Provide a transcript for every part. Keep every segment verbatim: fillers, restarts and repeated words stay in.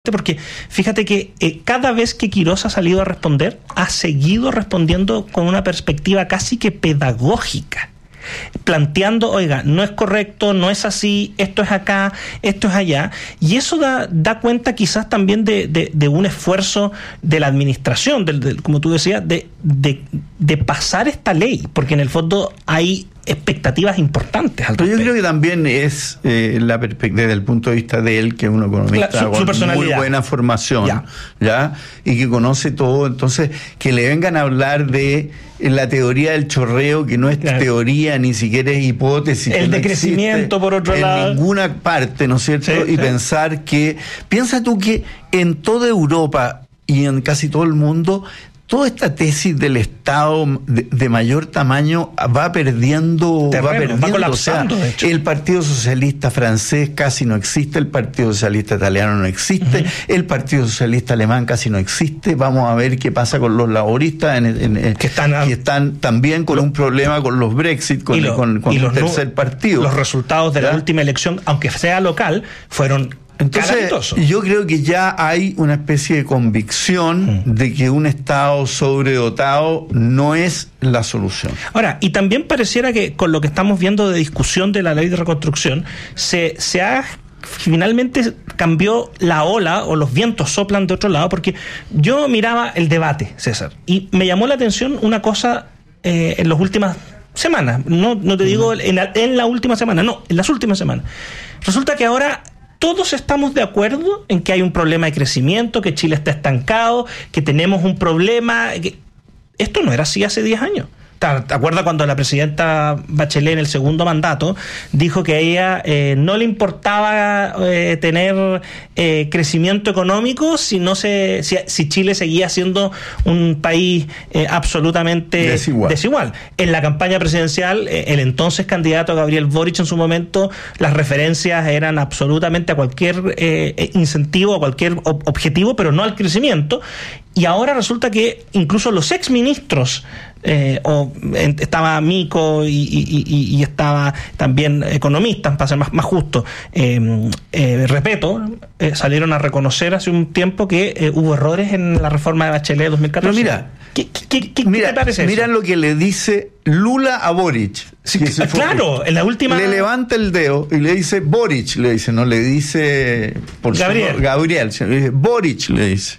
Porque fíjate que eh, cada vez que Quirós ha salido a responder, ha seguido respondiendo con una perspectiva casi que pedagógica, planteando, oiga, no es correcto, no es así, esto es acá, esto es allá, y eso da, da cuenta quizás también de, de, de un esfuerzo de la administración, de, de, como tú decías, de, de, de pasar esta ley, porque en el fondo hay expectativas importantes al respecto. Yo creo que también es eh, la perspectiva desde el punto de vista de él, que es un economista la, su, con su muy buena formación, ya. ya y que conoce todo, entonces que le vengan a hablar de la teoría del chorreo, que no es claro. teoría, ni siquiera es hipótesis, el no decrecimiento por otro en lado, en ninguna parte, ¿no es cierto? Sí, y sí. pensar que, piensa tú que en toda Europa y en casi todo el mundo, toda esta tesis del Estado de, de mayor tamaño va perdiendo, Terreno, va perdiendo, va colapsando, o sea, de hecho. El Partido Socialista francés casi no existe, el Partido Socialista italiano no existe, uh-huh. el Partido Socialista alemán casi no existe. Vamos a ver qué pasa con los laboristas en, en, en, que, están a, que están también con lo, un problema con los Brexit, con, lo, con, con el los, tercer partido. Los resultados de ¿ya? la última elección, aunque sea local, fueron Entonces, yo creo que ya hay una especie de convicción mm. de que un Estado sobredotado no es la solución. Ahora, y también pareciera que con lo que estamos viendo de discusión de la ley de reconstrucción, se, se ha finalmente cambió la ola o los vientos soplan de otro lado, porque yo miraba el debate, César, y me llamó la atención una cosa eh, en las últimas semanas, no, no te digo en la, en la última semana, no, en las últimas semanas. Resulta que ahora todos estamos de acuerdo en que hay un problema de crecimiento, que Chile está estancado, que tenemos un problema. Que... Esto no era así hace diez años. ¿Te acuerdas cuando la presidenta Bachelet en el segundo mandato dijo que a ella eh, no le importaba eh, tener eh, crecimiento económico si no se si, si Chile seguía siendo un país eh, absolutamente desigual. desigual? En la campaña presidencial, eh, el entonces candidato Gabriel Boric en su momento, las referencias eran absolutamente a cualquier eh, incentivo, a cualquier ob- objetivo, pero no al crecimiento. Y ahora resulta que incluso los exministros, eh, o en, estaba Mico y, y, y, y estaba también economistas, para ser más, más justo, eh, eh, Repeto, eh, salieron a reconocer hace un tiempo que eh, hubo errores en la reforma de Bachelet de dos mil catorce. Pero mira, ¿qué, qué, qué, mira, ¿qué te parece mira eso? Lo que le dice Lula a Boric. Sí, que claro, en la última... Le levanta el dedo y le dice Boric, le dice, no le dice... Por Gabriel. Su, Gabriel, le dice Boric, le dice.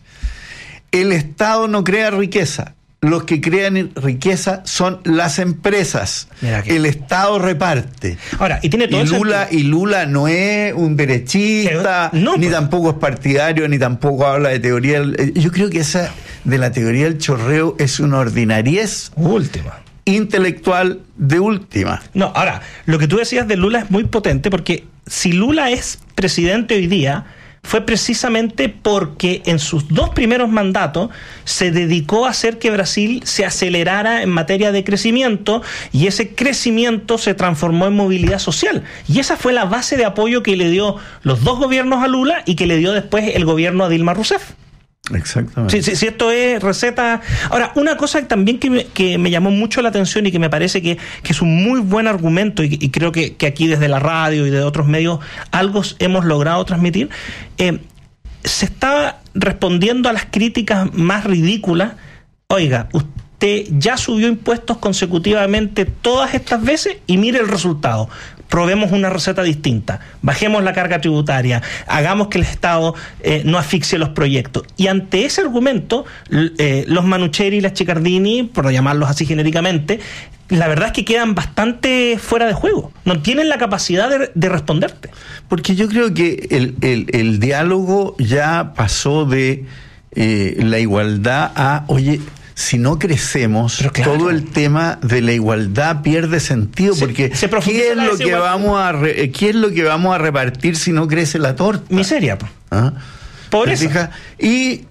El Estado no crea riqueza. Los que crean riqueza son las empresas. El Estado reparte. Ahora, y tiene todo y Lula, y Lula no es un derechista, Pero, no, ni pues. tampoco es partidario, ni tampoco habla de teoría. Yo creo que esa de la teoría del chorreo es una ordinariez última. Intelectual de última. No, ahora, lo que tú decías de Lula es muy potente, porque si Lula es presidente hoy día, fue precisamente porque en sus dos primeros mandatos se dedicó a hacer que Brasil se acelerara en materia de crecimiento, y ese crecimiento se transformó en movilidad social. Y esa fue la base de apoyo que le dio los dos gobiernos a Lula y que le dio después el gobierno a Dilma Rousseff. Exactamente. Si sí, sí, esto es receta. Ahora, una cosa también que me, que me llamó mucho la atención y que me parece que, que es un muy buen argumento, y, y creo que, que aquí desde la radio y de otros medios algo hemos logrado transmitir, eh, se está respondiendo a las críticas más ridículas. Oiga, usted ya subió impuestos consecutivamente todas estas veces y mire el resultado. Probemos una receta distinta, bajemos la carga tributaria, hagamos que el Estado eh, no asfixie los proyectos. Y ante ese argumento, eh, los Manucheri y las Chicardini, por llamarlos así genéricamente, la verdad es que quedan bastante fuera de juego. No tienen la capacidad de, de responderte. Porque yo creo que el, el, el diálogo ya pasó de eh, la igualdad a, oye, si no crecemos, claro, todo el tema de la igualdad pierde sentido, se, porque se ¿qué es lo que vamos a re, qué es lo que vamos a repartir si no crece la torta? Miseria, ¿Ah? Pobreza. Y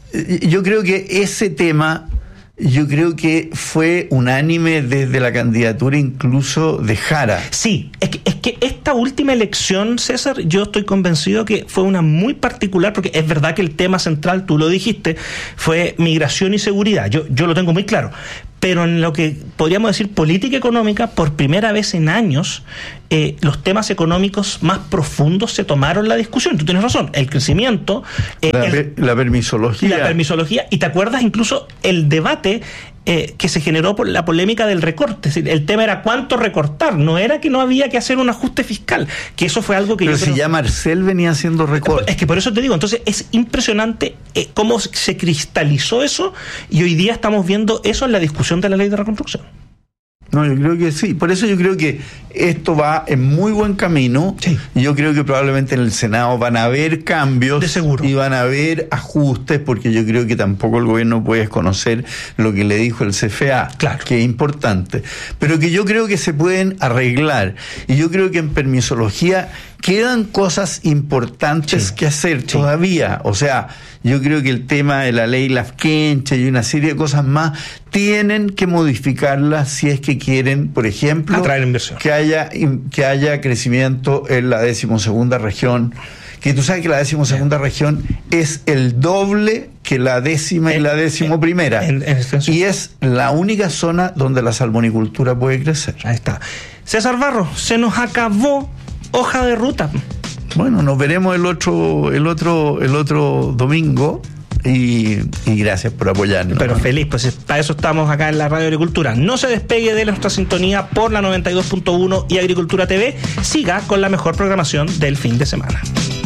yo creo que ese tema, yo creo que fue unánime desde la candidatura incluso de Jara. Sí, es que, es que esta última elección, César, yo estoy convencido que fue una muy particular, porque es verdad que el tema central, tú lo dijiste, fue migración y seguridad. Yo, yo lo tengo muy claro. pero en lo que podríamos decir política económica, por primera vez en años, eh, los temas económicos más profundos se tomaron la discusión. Tú tienes razón, el crecimiento, eh, la, el, la permisología. La permisología, y te acuerdas incluso el debate Eh, que se generó por la polémica del recorte. Es decir, el tema era cuánto recortar, no era que no había que hacer un ajuste fiscal, que eso fue algo que pero yo si creo... ya Marcel venía haciendo recorte. Es que por eso te digo, entonces es impresionante eh, cómo se cristalizó eso, y hoy día estamos viendo eso en la discusión de la ley de reconstrucción. No, yo creo que sí. Por eso yo creo que esto va en muy buen camino. Sí. Y yo creo que probablemente en el Senado van a haber cambios. De seguro. Y van a haber ajustes, porque yo creo que tampoco el gobierno puede desconocer lo que le dijo el C F A, claro, que es importante. Pero que yo creo que se pueden arreglar. Y yo creo que en permisología quedan cosas importantes sí. que hacer sí. todavía. O sea, yo creo que el tema de la ley Lafkenche y una serie de cosas más tienen que modificarlas si es que quieren, por ejemplo, atraer inversión, que haya que haya crecimiento en la decimosegunda región. Que tú sabes que la decimosegunda yeah. región es el doble que la décima en, y la decimoprimera. En, en, en y es la única zona donde la salmonicultura puede crecer. Ahí está. César Barro, se nos acabó hoja de ruta. Bueno, nos veremos el otro, el otro, el otro domingo. Y, y gracias por apoyarnos. Pero feliz, pues para eso estamos acá en la Radio Agricultura. No se despegue de nuestra sintonía por la noventa y dos punto uno y Agricultura T V. Siga con la mejor programación del fin de semana.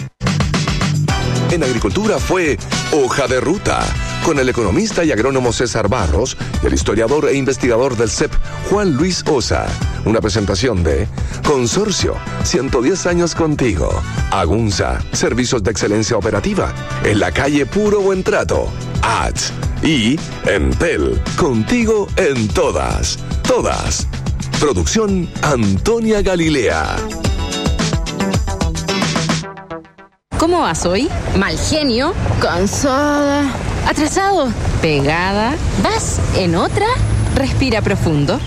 En Agricultura fue Hoja de Ruta, con el economista y agrónomo César Barros y el historiador e investigador del C E P, Juan Luis Osa. Una presentación de Consorcio, ciento diez años contigo. Agunza, servicios de excelencia operativa. En la calle Puro Buen Trato. A T S. Y Entel, contigo en todas. Todas. Producción Antonia Galilea. ¿Cómo vas hoy? Mal genio, cansada, atrasado, pegada. ¿Vas en otra? Respira profundo.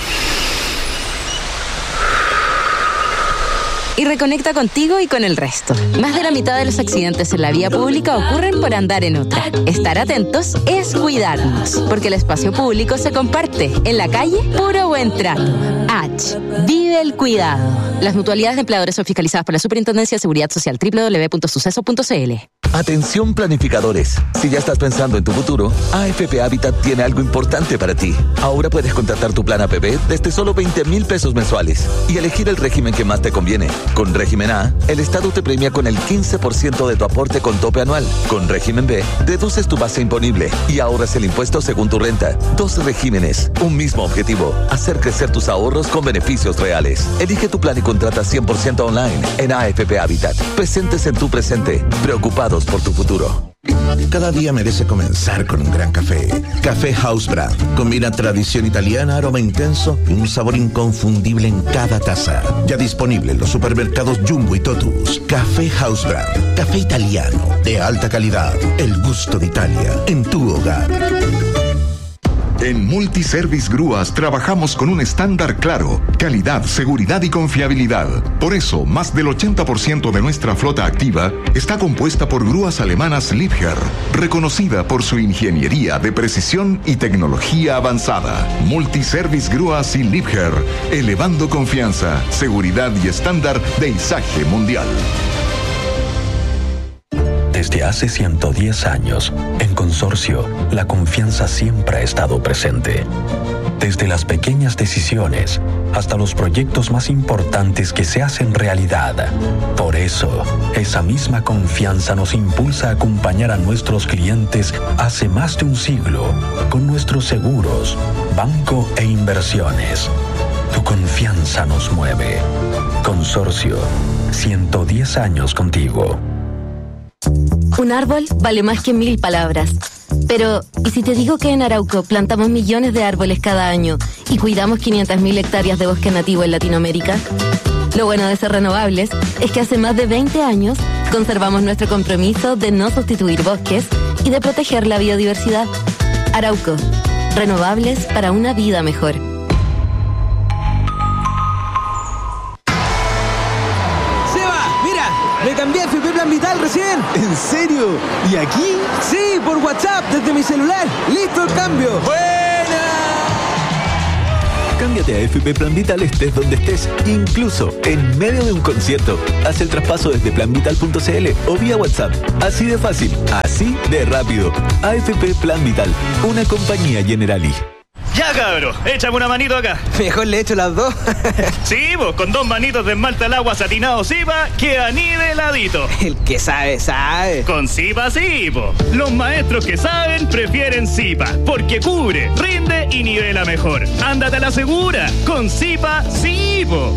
Y reconecta contigo y con el resto. Más de la mitad de los accidentes en la vía pública ocurren por andar en otra. Estar atentos es cuidarnos, porque el espacio público se comparte. En la calle, puro buen trato. H. Vive el cuidado. Las mutualidades de empleadores son fiscalizadas por la Superintendencia de Seguridad Social. doble u doble u doble u punto suceso punto c l. Atención planificadores, si ya estás pensando en tu futuro, A F P Habitat tiene algo importante para ti. Ahora puedes contratar tu plan A P B desde solo veinte mil pesos mensuales y elegir el régimen que más te conviene. Con régimen A, el Estado te premia con el quince por ciento de tu aporte con tope anual. Con régimen B, deduces tu base imponible y ahorras el impuesto según tu renta. Dos regímenes, un mismo objetivo, hacer crecer tus ahorros con beneficios reales. Elige tu plan y contrata cien por ciento online en A F P Habitat. Presentes en tu presente, preocupados por tu futuro. Cada día merece comenzar con un gran café. Café House Brand. Combina tradición italiana, aroma intenso y un sabor inconfundible en cada taza. Ya disponible en los supermercados Jumbo y Totus. Café House Brand. Café italiano de alta calidad. El gusto de Italia en tu hogar. En Multiservice Grúas trabajamos con un estándar claro, calidad, seguridad y confiabilidad. Por eso, más del ochenta por ciento de nuestra flota activa está compuesta por grúas alemanas Liebherr, reconocida por su ingeniería de precisión y tecnología avanzada. Multiservice Grúas y Liebherr, elevando confianza, seguridad y estándar de izaje mundial. Desde hace ciento diez años, en Consorcio, la confianza siempre ha estado presente. Desde las pequeñas decisiones hasta los proyectos más importantes que se hacen realidad. Por eso, esa misma confianza nos impulsa a acompañar a nuestros clientes hace más de un siglo con nuestros seguros, banco e inversiones. Tu confianza nos mueve. Consorcio, ciento diez años contigo. Un árbol vale más que mil palabras. Pero, ¿y si te digo que en Arauco plantamos millones de árboles cada año y cuidamos quinientas mil hectáreas de bosque nativo en Latinoamérica? Lo bueno de ser renovables es que hace más de veinte años conservamos nuestro compromiso de no sustituir bosques y de proteger la biodiversidad. Arauco, renovables para una vida mejor. Me cambié a F P Plan Vital recién. ¿En serio? ¿Y aquí? Sí, por WhatsApp, desde mi celular. ¡Listo el cambio! ¡Buena! Cámbiate a F P Plan Vital estés donde estés, incluso en medio de un concierto. Haz el traspaso desde plan vital punto c l o vía WhatsApp. Así de fácil, así de rápido. A F P Plan Vital, una compañía Generali. Ya, cabro, échame una manito acá. Mejor le echo las dos. Sí, vos, con dos manitos de esmalte al agua satinado Zipa, queda niveladito. El que sabe, sabe. Con Zipa sí, po. Los maestros que saben prefieren Zipa, porque cubre, rinde y nivela mejor. Ándate a la segura, con Zipa sí, po.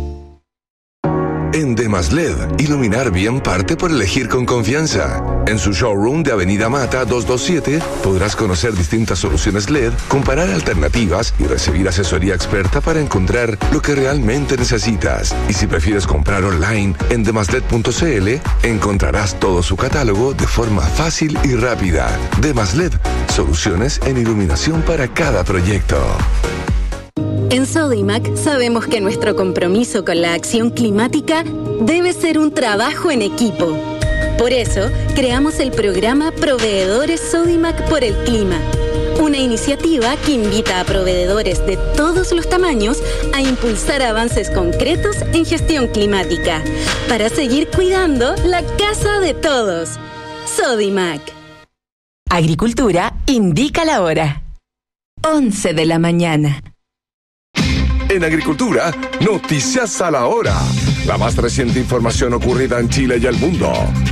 En Demaslet, iluminar bien parte por elegir con confianza. En su showroom de Avenida Mata doscientos veintisiete podrás conocer distintas soluciones L E D, comparar alternativas y recibir asesoría experta para encontrar lo que realmente necesitas. Y si prefieres comprar online en demaslet punto c l, encontrarás todo su catálogo de forma fácil y rápida. Demaslet, soluciones en iluminación para cada proyecto. En Sodimac sabemos que nuestro compromiso con la acción climática debe ser un trabajo en equipo. Por eso, creamos el programa Proveedores Sodimac por el Clima, una iniciativa que invita a proveedores de todos los tamaños a impulsar avances concretos en gestión climática, para seguir cuidando la casa de todos. Sodimac. Agricultura indica la hora. once de la mañana. En Agricultura, noticias a la hora. La más reciente información ocurrida en Chile y el mundo.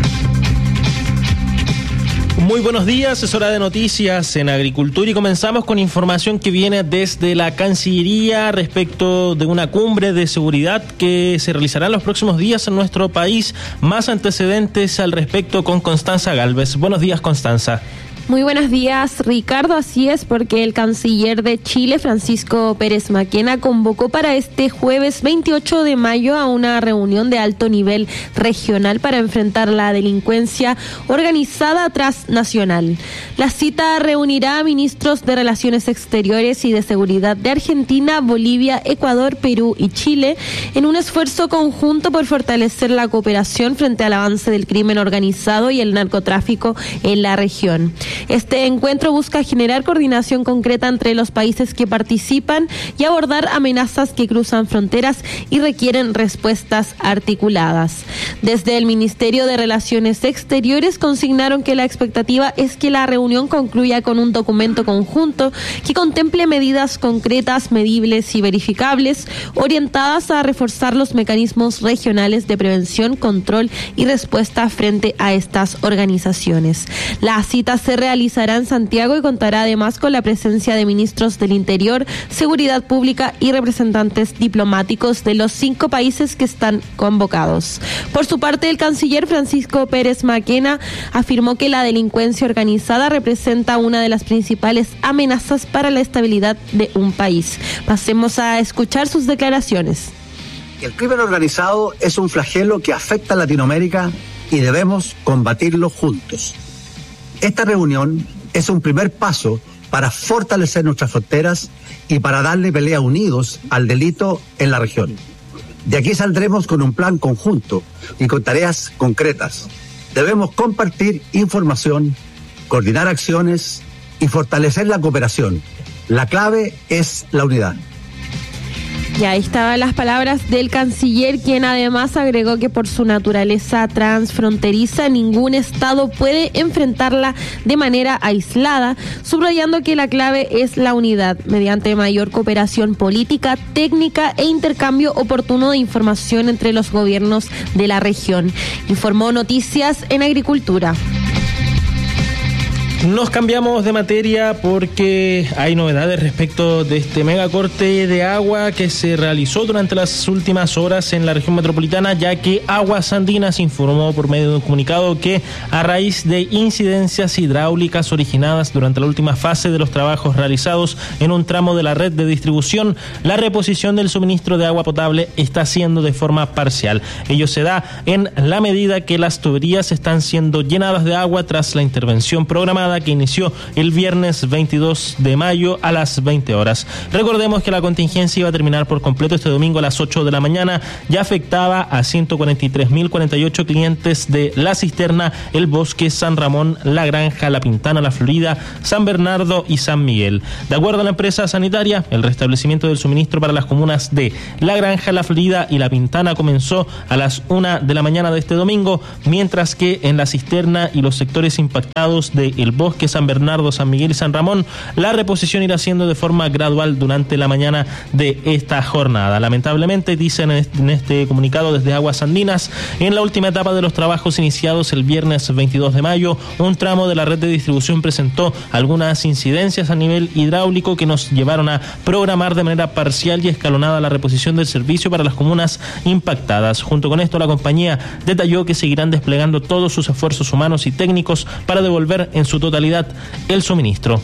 Muy buenos días, es hora de noticias en Agricultura y comenzamos con información que viene desde la Cancillería respecto de una cumbre de seguridad que se realizará en los próximos días en nuestro país. Más antecedentes al respecto con Constanza Galvez. Buenos días, Constanza. Muy buenos días, Ricardo. Así es, porque el canciller de Chile, Francisco Pérez Maquena, convocó para este jueves veintiocho de mayo a una reunión de alto nivel regional para enfrentar la delincuencia organizada transnacional. La cita reunirá a ministros de Relaciones Exteriores y de Seguridad de Argentina, Bolivia, Ecuador, Perú y Chile en un esfuerzo conjunto por fortalecer la cooperación frente al avance del crimen organizado y el narcotráfico en la región. Este encuentro busca generar coordinación concreta entre los países que participan y abordar amenazas que cruzan fronteras y requieren respuestas articuladas. Desde el Ministerio de Relaciones Exteriores consignaron que la expectativa es que la reunión concluya con un documento conjunto que contemple medidas concretas, medibles y verificables, orientadas a reforzar los mecanismos regionales de prevención, control y respuesta frente a estas organizaciones. La cita se realizará en Santiago y contará además con la presencia de ministros del Interior, Seguridad Pública y representantes diplomáticos de los cinco países que están convocados. Por su parte, el canciller Francisco Pérez Maquena afirmó que la delincuencia organizada representa una de las principales amenazas para la estabilidad de un país. Pasemos a escuchar sus declaraciones. El crimen organizado es un flagelo que afecta a Latinoamérica y debemos combatirlo juntos. Esta reunión es un primer paso para fortalecer nuestras fronteras y para darle pelea unidos al delito en la región. De aquí saldremos con un plan conjunto y con tareas concretas. Debemos compartir información, coordinar acciones y fortalecer la cooperación. La clave es la unidad. Y ahí estaban las palabras del canciller, quien además agregó que por su naturaleza transfronteriza ningún Estado puede enfrentarla de manera aislada, subrayando que la clave es la unidad, mediante mayor cooperación política, técnica e intercambio oportuno de información entre los gobiernos de la región. Informó Noticias en Agricultura. Nos cambiamos de materia porque hay novedades respecto de este megacorte de agua que se realizó durante las últimas horas en la región metropolitana, ya que Aguas Andinas informó por medio de un comunicado que a raíz de incidencias hidráulicas originadas durante la última fase de los trabajos realizados en un tramo de la red de distribución, la reposición del suministro de agua potable está siendo de forma parcial. Ello se da en la medida que las tuberías están siendo llenadas de agua tras la intervención programada jornada que inició el viernes veintidós de mayo a las veinte horas. Recordemos que la contingencia iba a terminar por completo este domingo a las ocho de la mañana. Ya afectaba a ciento cuarenta y tres mil cuarenta y ocho clientes de La Cisterna, El Bosque, San Ramón, La Granja, La Pintana, La Florida, San Bernardo y San Miguel. De acuerdo a la empresa sanitaria, el restablecimiento del suministro para las comunas de La Granja, La Florida y La Pintana comenzó a las una de la mañana de este domingo, mientras que en La Cisterna y los sectores impactados de El Bosque, San Bernardo, San Miguel y San Ramón, la reposición irá siendo de forma gradual durante la mañana de esta jornada. Lamentablemente, dicen en este comunicado desde Aguas Andinas, en la última etapa de los trabajos iniciados el viernes veintidós de mayo, un tramo de la red de distribución presentó algunas incidencias a nivel hidráulico que nos llevaron a programar de manera parcial y escalonada la reposición del servicio para las comunas impactadas. Junto con esto, la compañía detalló que seguirán desplegando todos sus esfuerzos humanos y técnicos para devolver en su totalidad el suministro.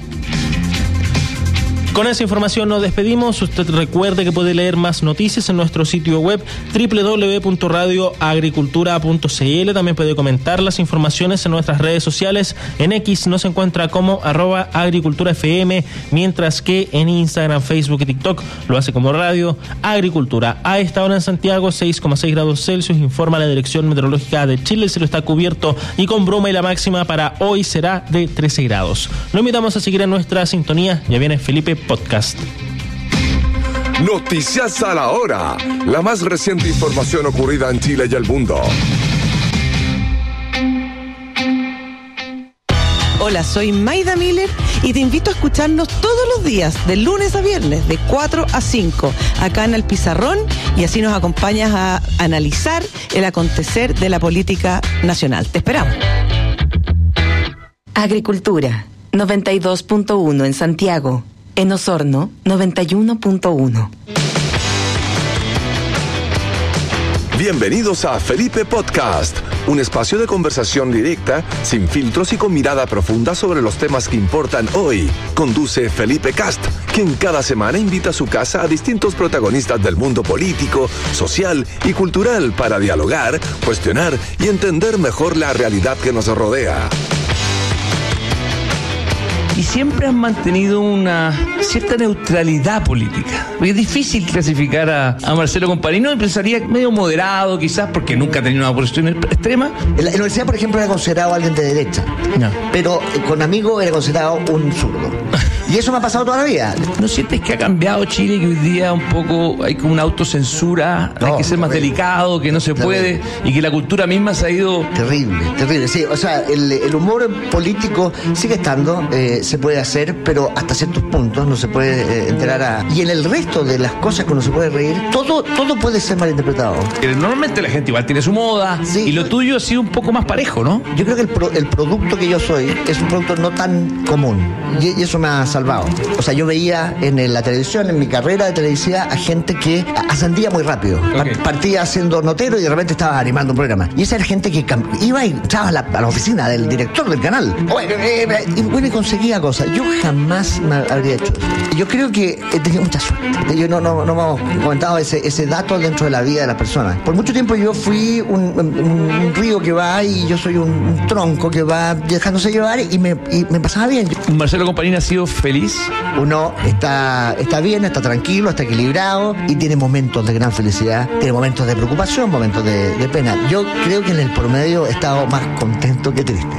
Con esa información nos despedimos. Usted recuerde que puede leer más noticias en nuestro sitio web doble u doble u doble u punto radio agricultura punto c l. También puede comentar las informaciones en nuestras redes sociales. En X nos encuentra como arroba agricultura F M, mientras que en Instagram, Facebook y TikTok lo hace como Radio Agricultura. A esta hora en Santiago, seis coma seis grados Celsius, informa la Dirección Meteorológica de Chile. El cielo está cubierto y con bruma y la máxima para hoy será de trece grados. Lo invitamos a seguir en nuestra sintonía. Ya viene Felipe Podcast. Noticias a la hora. La más reciente información ocurrida en Chile y el mundo. Hola, soy Maida Miller y te invito a escucharnos todos los días, de lunes a viernes, de cuatro a cinco, acá en El Pizarrón, y así nos acompañas a analizar el acontecer de la política nacional. Te esperamos. Agricultura, noventa y dos punto uno en Santiago. En Osorno, noventa y uno punto uno. Bienvenidos a Felipe Podcast, un espacio de conversación directa, sin filtros y con mirada profunda sobre los temas que importan hoy. Conduce Felipe Cast, quien cada semana invita a su casa a distintos protagonistas del mundo político, social y cultural para dialogar, cuestionar y entender mejor la realidad que nos rodea. Y siempre han mantenido una cierta neutralidad política. Es difícil clasificar a, a Marcelo Companino, pensaría medio moderado quizás, porque nunca ha tenido una posición extrema. En la universidad, por ejemplo, era considerado alguien de derecha, no. Pero con amigos era considerado un zurdo. Y eso me ha pasado toda la vida. ¿No sientes que ha cambiado Chile, que hoy día un poco hay como una autocensura, no, hay que ser más terrible. delicado, que no se terrible. puede, y que la cultura misma se ha ido... Terrible, terrible, sí. O sea, el, el humor político sigue estando, eh, se puede hacer, pero hasta ciertos puntos no se puede eh, enterar a... Y en el resto de las cosas que uno se puede reír, todo, todo puede ser malinterpretado. Normalmente la gente igual tiene su moda, sí, y lo tuyo ha sido un poco más parejo, ¿no? Yo creo que el, pro, el producto que yo soy es un producto no tan común, y, y eso me ha salvado. O sea, yo veía en la televisión, en mi carrera de televisiva, a gente que ascendía muy rápido. Okay. Partía siendo notero y de repente estaba animando un programa. Y esa era gente que iba y entraba a la, a la oficina del director del canal. Bueno, eh, y bueno, y conseguía cosas. Yo jamás me habría hecho eso. Yo creo que he tenido mucha suerte. Yo no, no, no hemos comentado ese, ese dato dentro de la vida de las personas. Por mucho tiempo yo fui un, un, un río que va y yo soy un, un tronco que va dejándose llevar y me, y me pasaba bien. Marcelo Companino ha sido feliz. Uno está, está bien, está tranquilo, está equilibrado y tiene momentos de gran felicidad, tiene momentos de preocupación, momentos de, de pena. Yo creo que en el promedio he estado más contento que triste.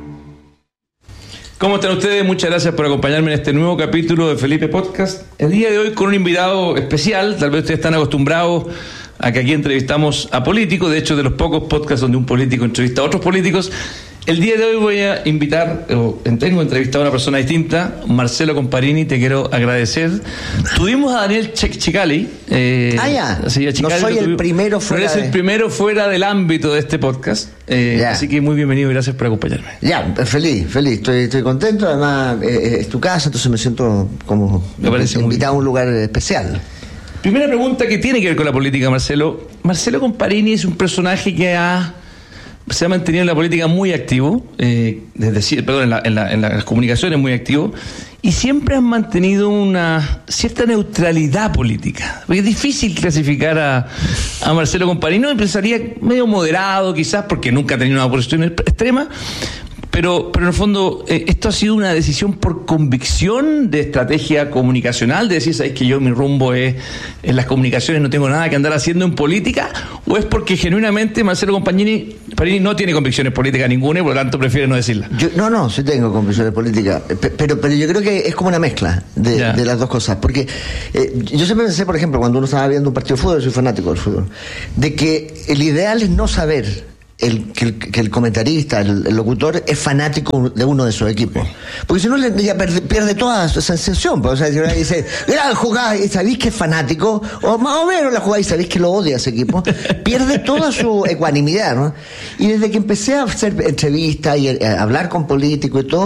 ¿Cómo están ustedes? Muchas gracias por acompañarme en este nuevo capítulo de Felipe Podcast. El día de hoy con un invitado especial. Tal vez ustedes están acostumbrados a que aquí entrevistamos a políticos. De hecho, de los pocos podcasts donde un político entrevista a otros políticos. El día de hoy voy a invitar, o tengo entrevistado a una persona distinta, Marcelo Comparini, te quiero agradecer. Tuvimos a Daniel Chicali. Eh, ah, ya. Así, a Chicali, no soy el primero fuera No eres de... el primero fuera del ámbito de este podcast. Eh, así que muy bienvenido y gracias por acompañarme. Ya, feliz, feliz. Estoy, estoy contento. Además, eh, es tu casa, entonces me siento como me parece invitado a un lugar especial. Primera pregunta que tiene que ver con la política, Marcelo. Marcelo Comparini es un personaje que ha... se ha mantenido en la política muy activo, eh, desde, perdón, en, la, en, la, en las comunicaciones muy activo, y siempre han mantenido una cierta neutralidad política. Es difícil clasificar a, a Marcelo Companino, pensaría medio moderado quizás, porque nunca ha tenido una posición extrema, Pero, pero en el fondo, eh, ¿esto ha sido una decisión por convicción de estrategia comunicacional? De decir, ¿sabes que yo mi rumbo es en las comunicaciones, no tengo nada que andar haciendo en política? ¿O es porque genuinamente Marcelo Compagnini Parini no tiene convicciones políticas ninguna y por lo tanto prefiere no decirlas? Yo, no, no, sí tengo convicciones políticas, pero, pero yo creo que es como una mezcla de, de las dos cosas. Porque eh, yo siempre pensé, por ejemplo, cuando uno estaba viendo un partido de fútbol, soy fanático del fútbol, de que el ideal es no saber El, que, el, que el comentarista, el, el locutor, es fanático de uno de sus equipos. Porque si no, le, ya pierde, pierde toda su sensación. Pues, o sea, si uno dice, gran jugada, y sabéis que es fanático, o más o menos la jugada y sabéis que lo odia ese equipo, pierde toda su ecuanimidad, ¿no? Y desde que empecé a hacer entrevistas y a, a hablar con políticos y todo,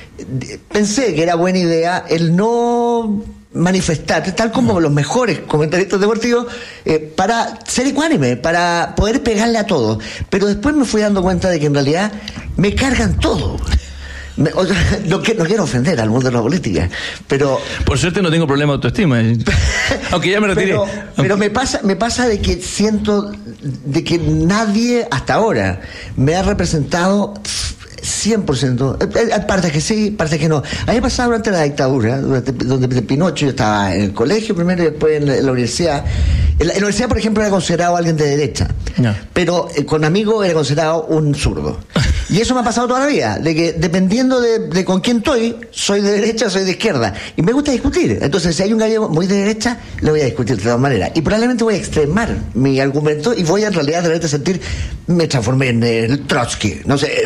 pensé que era buena idea el no manifestar, tal como los mejores comentaristas deportivos, eh, para ser ecuánime, para poder pegarle a todo. Pero después me fui dando cuenta de que en realidad me cargan todo. Me, o sea, no, que, no quiero ofender al mundo de la política, pero por suerte no tengo problema de autoestima, aunque ya me retiré. Pero, pero me pasa, me pasa de que siento de que nadie hasta ahora me ha representado cien por ciento. Hay partes que sí, partes que no. A mí me pasaba durante la dictadura, durante, donde de Pinocho, yo estaba en el colegio primero y después en la, en la universidad. En la, en la universidad, por ejemplo, era considerado alguien de derecha, no. pero eh, con amigos era considerado un zurdo. Y eso me ha pasado toda la vida, de que dependiendo de, de con quién estoy, soy de derecha o soy de izquierda. Y me gusta discutir. Entonces, si hay un gallego muy de derecha, le voy a discutir de todas maneras. Y probablemente voy a extremar mi argumento y voy a, en realidad de repente sentir, me transformé en el Trotsky, no sé.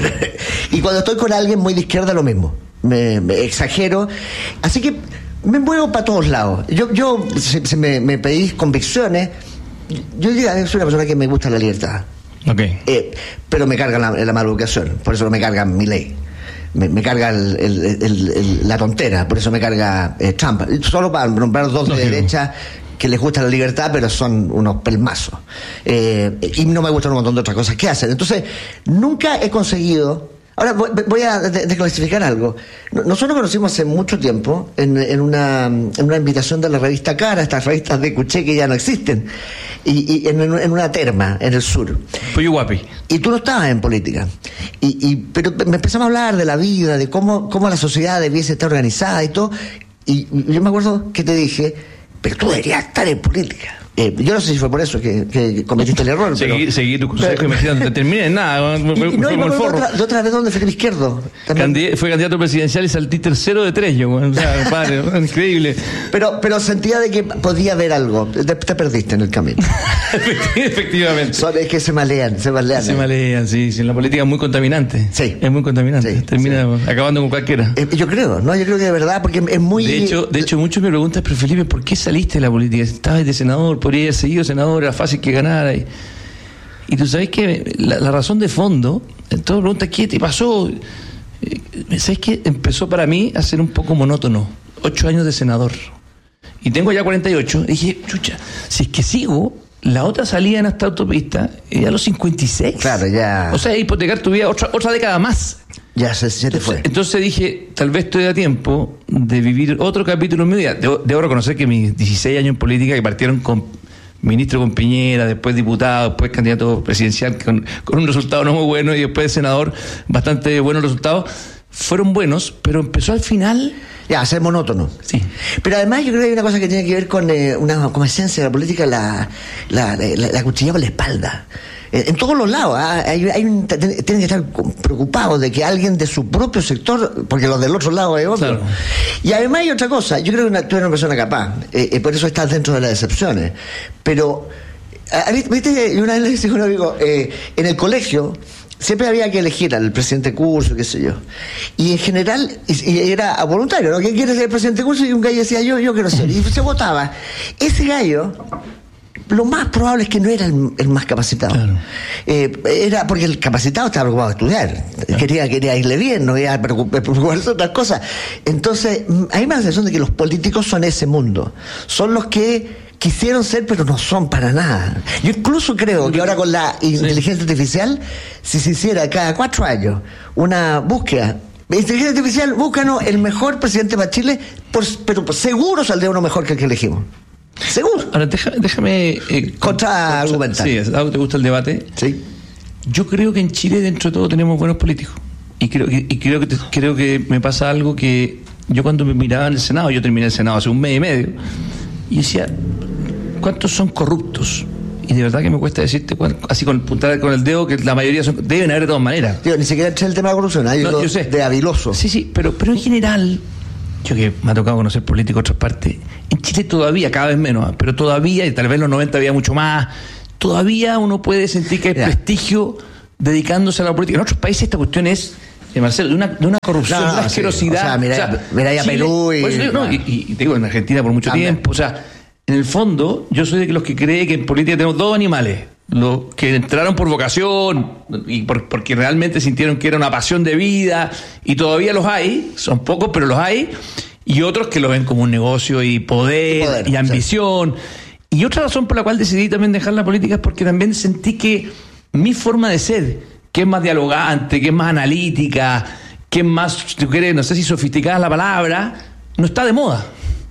Y cuando estoy con alguien muy de izquierda, lo mismo. Me, me exagero. Así que me muevo para todos lados. Yo, yo si, si me, me pedís convicciones, yo diría que soy una persona que me gusta la libertad. Okay. Eh, pero me carga la, la maleducación, por eso me carga mi ley. Me, me carga el, el, el, el, la tontera, por eso me carga eh, Trump. Solo para nombrar dos de no, derecha que les gusta la libertad, pero son unos pelmazos. Eh, y no me gustan un montón de otras cosas que hacen. Entonces, nunca he conseguido. Ahora voy a desclasificar algo. Nosotros nos conocimos hace mucho tiempo en, en, una, en una invitación de la revista Cara, estas revistas de Cuché que ya no existen, y, y en, en una terma en el sur. Fui guapi. Y tú no estabas en política. Y, y, pero me empezamos a hablar de la vida, de cómo, cómo la sociedad debiese estar organizada y todo. Y, y yo me acuerdo que te dije, pero tú deberías estar en política. Eh, yo no sé si fue por eso que, que cometiste el error. Seguí, pero, seguí tu consejo pero, y me no terminé en nada. Y, y no, y me acuerdo de otra, de otra vez donde Felipe Izquierdo. Candid, fue candidato presidencial y saltí tercero de tres, yo. O sea, padre, increíble. Pero, pero sentía de que podía haber algo. Te, te perdiste en el camino. Efectivamente. Son, es que se malean, se malean. Se malean, sí, sí. La política es muy contaminante. Sí. Es muy contaminante. Sí, Termina sí. acabando con cualquiera. Eh, yo creo, no, yo creo que de verdad, porque es muy. De hecho, de hecho muchos me preguntan, pero Felipe, ¿por qué saliste de la política? Estabas de senador, podría haber seguido senador. Era fácil que ganara y, y tú sabes que la, la razón de fondo, todos preguntan ¿qué te pasó? ¿Sabes qué? Empezó para mí a ser un poco monótono. Ocho años de senador y tengo ya cuarenta y ocho. Y dije, chucha, si es que sigo, la otra salida en esta autopista es a los cincuenta y seis. Claro, ya. O sea, hipotecar tu vida otra, otra década más. Ya se, se te fue. Entonces dije, tal vez estoy a tiempo de vivir otro capítulo en mi vida. Debo, debo reconocer que mis dieciséis años en política, que partieron con ministro con Piñera, después diputado, después candidato presidencial con, con un resultado no muy bueno y después senador, bastante buenos resultados, fueron buenos, pero empezó al final ya a ser monótono. Sí. Pero además yo creo que hay una cosa que tiene que ver con eh, una como esencia de la política, la, la, la, la cuchilla por la espalda. En todos los lados, ¿eh? hay, hay un, tienen que estar preocupados de que alguien de su propio sector, porque los del otro lado es otro. Claro. Y además hay otra cosa, yo creo que una, tú eres una persona capaz, eh, eh, por eso estás dentro de las excepciones. Pero, viste, una vez le dije a un amigo, eh, en el colegio siempre había que elegir al presidente de curso, qué sé yo. Y en general, y, y era voluntario, ¿no? ¿Quién quiere ser el presidente de curso? Y un gallo decía, yo, yo quiero ser. Y se votaba. Ese gallo, lo más probable es que no era el, el más capacitado. Claro. Eh, era porque el capacitado estaba preocupado de estudiar. Claro. Quería, quería irle bien, no iba a preocuparse de otras cosas. Entonces, a mí me da la sensación de que los políticos son ese mundo. Son los que quisieron ser, pero no son para nada. Yo incluso creo que ahora con la inteligencia sí. artificial, si se hiciera cada cuatro años una búsqueda, inteligencia artificial, búscanos el mejor presidente para Chile, por, pero por seguro saldría uno mejor que el que elegimos. Seguro. Ahora, déjame... déjame eh, contra argumentar. Sí, ¿te gusta el debate? Sí. Yo creo que en Chile, dentro de todo, tenemos buenos políticos. Y creo que, y creo que, te, creo que me pasa algo que yo cuando me miraba en el Senado, yo terminé el Senado hace un mes y medio, y decía, ¿cuántos son corruptos? Y de verdad que me cuesta decirte, así con puntar con el dedo, que la mayoría son, deben haber de todas maneras. Tío, ni siquiera entré el tema de corrupción, hay no, yo sé. De habiloso. Sí, sí, pero, pero en general, yo que me ha tocado conocer políticos de otras partes, en Chile todavía, cada vez menos, pero todavía, y tal vez en los noventa había mucho más, todavía uno puede sentir que hay yeah. prestigio dedicándose a la política. En otros países esta cuestión es, eh, Marcelo, de una, de una corrupción, no, no, de una asquerosidad. Sí. O sea, mira, o sea, mira a Perú y... Pues, no, y, y te digo, en Argentina por mucho También. tiempo, o sea, en el fondo, yo soy de los que cree que en política tenemos dos animales. Los que entraron por vocación y por, porque realmente sintieron que era una pasión de vida, y todavía los hay, son pocos, pero los hay, y otros que lo ven como un negocio y poder y, poder, y ambición. Sí. Y otra razón por la cual decidí también dejar la política es porque también sentí que mi forma de ser, que es más dialogante, que es más analítica, que es más, si tú quieres, no sé si sofisticada es la palabra, no está de moda.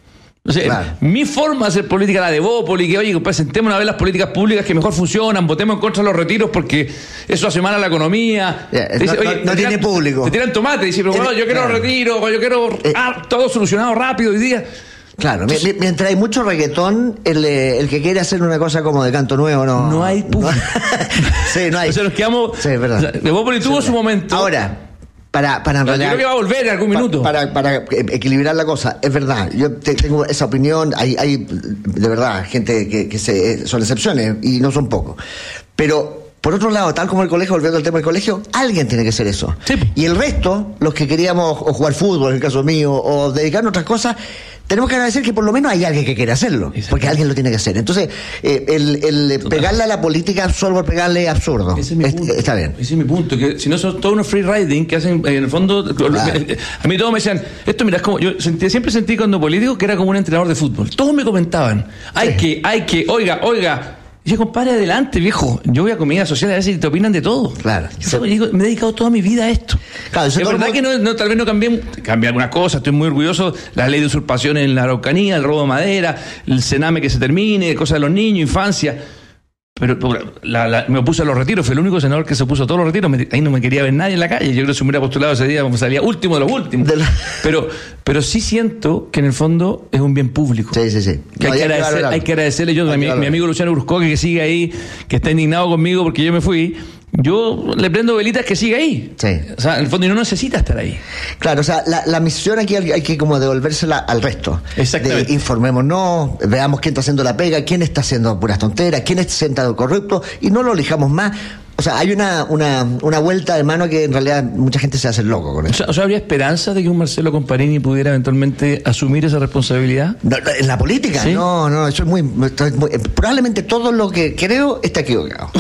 O sea, claro. Mi forma de hacer política, la de Bópoli, que oye, pues sentémonos a ver las políticas públicas que mejor funcionan, votemos en contra de los retiros porque eso hace mal a la economía. Yeah, dice, no, oye, no, no tiene tiran, público. Te tiran tomate, dice, pero bueno, yo quiero claro. retiro, yo quiero eh, ah, todo solucionado rápido hoy día. Claro, Entonces, mientras hay mucho reggaetón, el, el que quiere hacer una cosa como de canto nuevo, no. No hay público. No, sí, no hay. O sea, nos quedamos. Sí, es verdad. O sea, de Bópoli tuvo sí, su momento. Ahora. Para, para yo creo que va a volver en algún minuto. Para, para, para equilibrar la cosa, es verdad, yo te, tengo esa opinión, hay, hay de verdad gente que, que se, son excepciones y no son pocos. Pero, por otro lado, tal como el colegio, volviendo al tema del colegio, alguien tiene que hacer eso. Sí. Y el resto, los que queríamos o jugar fútbol, en el caso mío, o dedicarnos a otras cosas, tenemos que agradecer que por lo menos hay alguien que quiere hacerlo, porque alguien lo tiene que hacer. Entonces, eh, el, el pegarle a la política solo por pegarle es absurdo. Ese es mi punto. Está bien. Ese es mi punto, que si no son todos unos free riding que hacen, en el fondo, claro. A mí todos me decían, esto mira, es como, yo sentí, siempre sentí cuando político que era como un entrenador de fútbol. Todos me comentaban, hay sí. que, hay que, oiga, oiga. Y yo, compadre, adelante, viejo. Yo voy a comida social a ver si te opinan de todo. Claro. Yo sí. digo, me he dedicado toda mi vida a esto. Claro, es verdad muy... que no, no, tal vez no cambié, cambié algunas cosas. Estoy muy orgulloso. La ley de usurpación en la Araucanía, el robo de madera, el cename que se termine, cosas de los niños, infancia. Pero la, la, me opuse a los retiros. Fue el único senador que se opuso a todos los retiros. Me, ahí no me quería ver nadie en la calle. Yo creo que si me hubiera postulado ese día salía último de los últimos. De la... pero, pero sí siento que en el fondo es un bien público. Sí, sí, sí. Que no, hay, que agradecer, hay que agradecerle. Yo, mi, mi amigo Luciano Bruscoque, que sigue ahí, que está indignado conmigo porque yo me fui. Yo le prendo velitas que siga ahí. Sí. O sea, en el fondo no necesita estar ahí. Claro, o sea, la, la misión aquí hay, hay que como devolvérsela al resto. Exactamente. De, informémonos, veamos quién está haciendo la pega, quién está haciendo puras tonteras, quién está sentado corrupto, y no lo elijamos más. O sea, hay una, una, una vuelta de mano que en realidad mucha gente se hace loco con eso. O sea, o sea, ¿habría esperanza de que un Marcelo Comparini pudiera eventualmente asumir esa responsabilidad? No, no, en la política, ¿sí? no, no, eso es muy, estoy muy... Probablemente todo lo que creo está equivocado.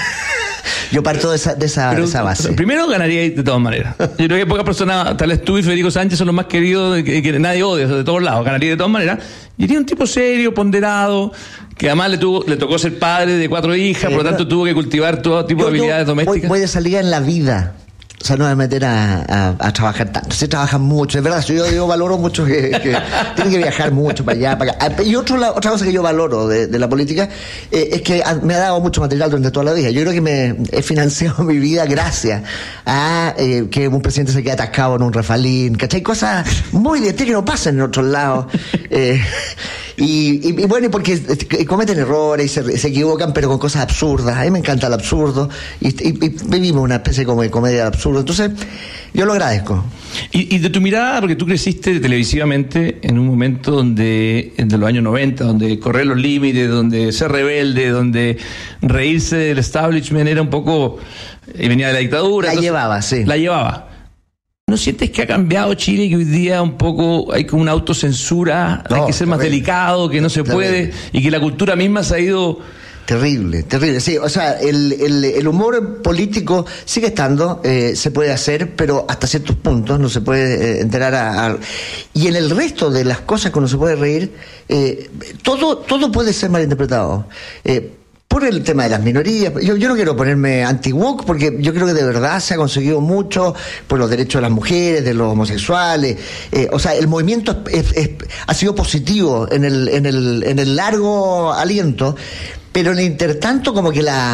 Yo parto de esa, de esa, Pero, de esa base. Primero ganaría de todas maneras. Yo creo que pocas personas, tal vez tú y Federico Sánchez, son los más queridos que, que nadie odia, de todos lados. Ganaría de todas maneras. Y tiene un tipo serio, ponderado, que además le tuvo, le tocó ser padre de cuatro hijas, eh, por lo tanto no, tuvo que cultivar todo tipo yo, de habilidades yo domésticas. Voy, voy de salida en la vida. O sea, no me meter a, a, a trabajar tanto. Se trabaja mucho, es verdad. Yo, yo valoro mucho que, que tienen que viajar mucho para allá, para acá. Y otro, la, otra cosa que yo valoro de, de la política eh, es que me ha dado mucho material durante toda la vida. Yo creo que me he financiado mi vida gracias a eh, que un presidente se quede atascado en un refalín, ¿cachai? Cosas muy de que no pasan en otros lados. Eh, y, y, y bueno, y porque cometen errores y se, se equivocan, pero con cosas absurdas. A mí me encanta el absurdo. Y, y, y vivimos una especie como de comedia absurda. Entonces, yo lo agradezco. Y, y de tu mirada, porque tú creciste televisivamente en un momento donde, de los años noventa, donde correr los límites, donde ser rebelde, donde reírse del establishment era un poco... Y venía de la dictadura. La entonces, llevaba, sí. La llevaba. ¿No sientes que ha cambiado Chile y que hoy día un poco hay como una autocensura, no, hay que ser más delicado, que no se puede, y que la cultura misma se ha ido... Terrible, terrible, sí, o sea, el, el, el humor político sigue estando, eh, se puede hacer, pero hasta ciertos puntos no se puede eh, enterar a, a... Y en el resto de las cosas que uno se puede reír, eh, todo, todo puede ser malinterpretado. Eh, por el tema de las minorías, yo, yo no quiero ponerme anti-woke porque yo creo que de verdad se ha conseguido mucho por los derechos de las mujeres, de los homosexuales, eh, o sea, el movimiento es, es, es, ha sido positivo en el, en el, en el largo aliento, pero en el intertanto como que la,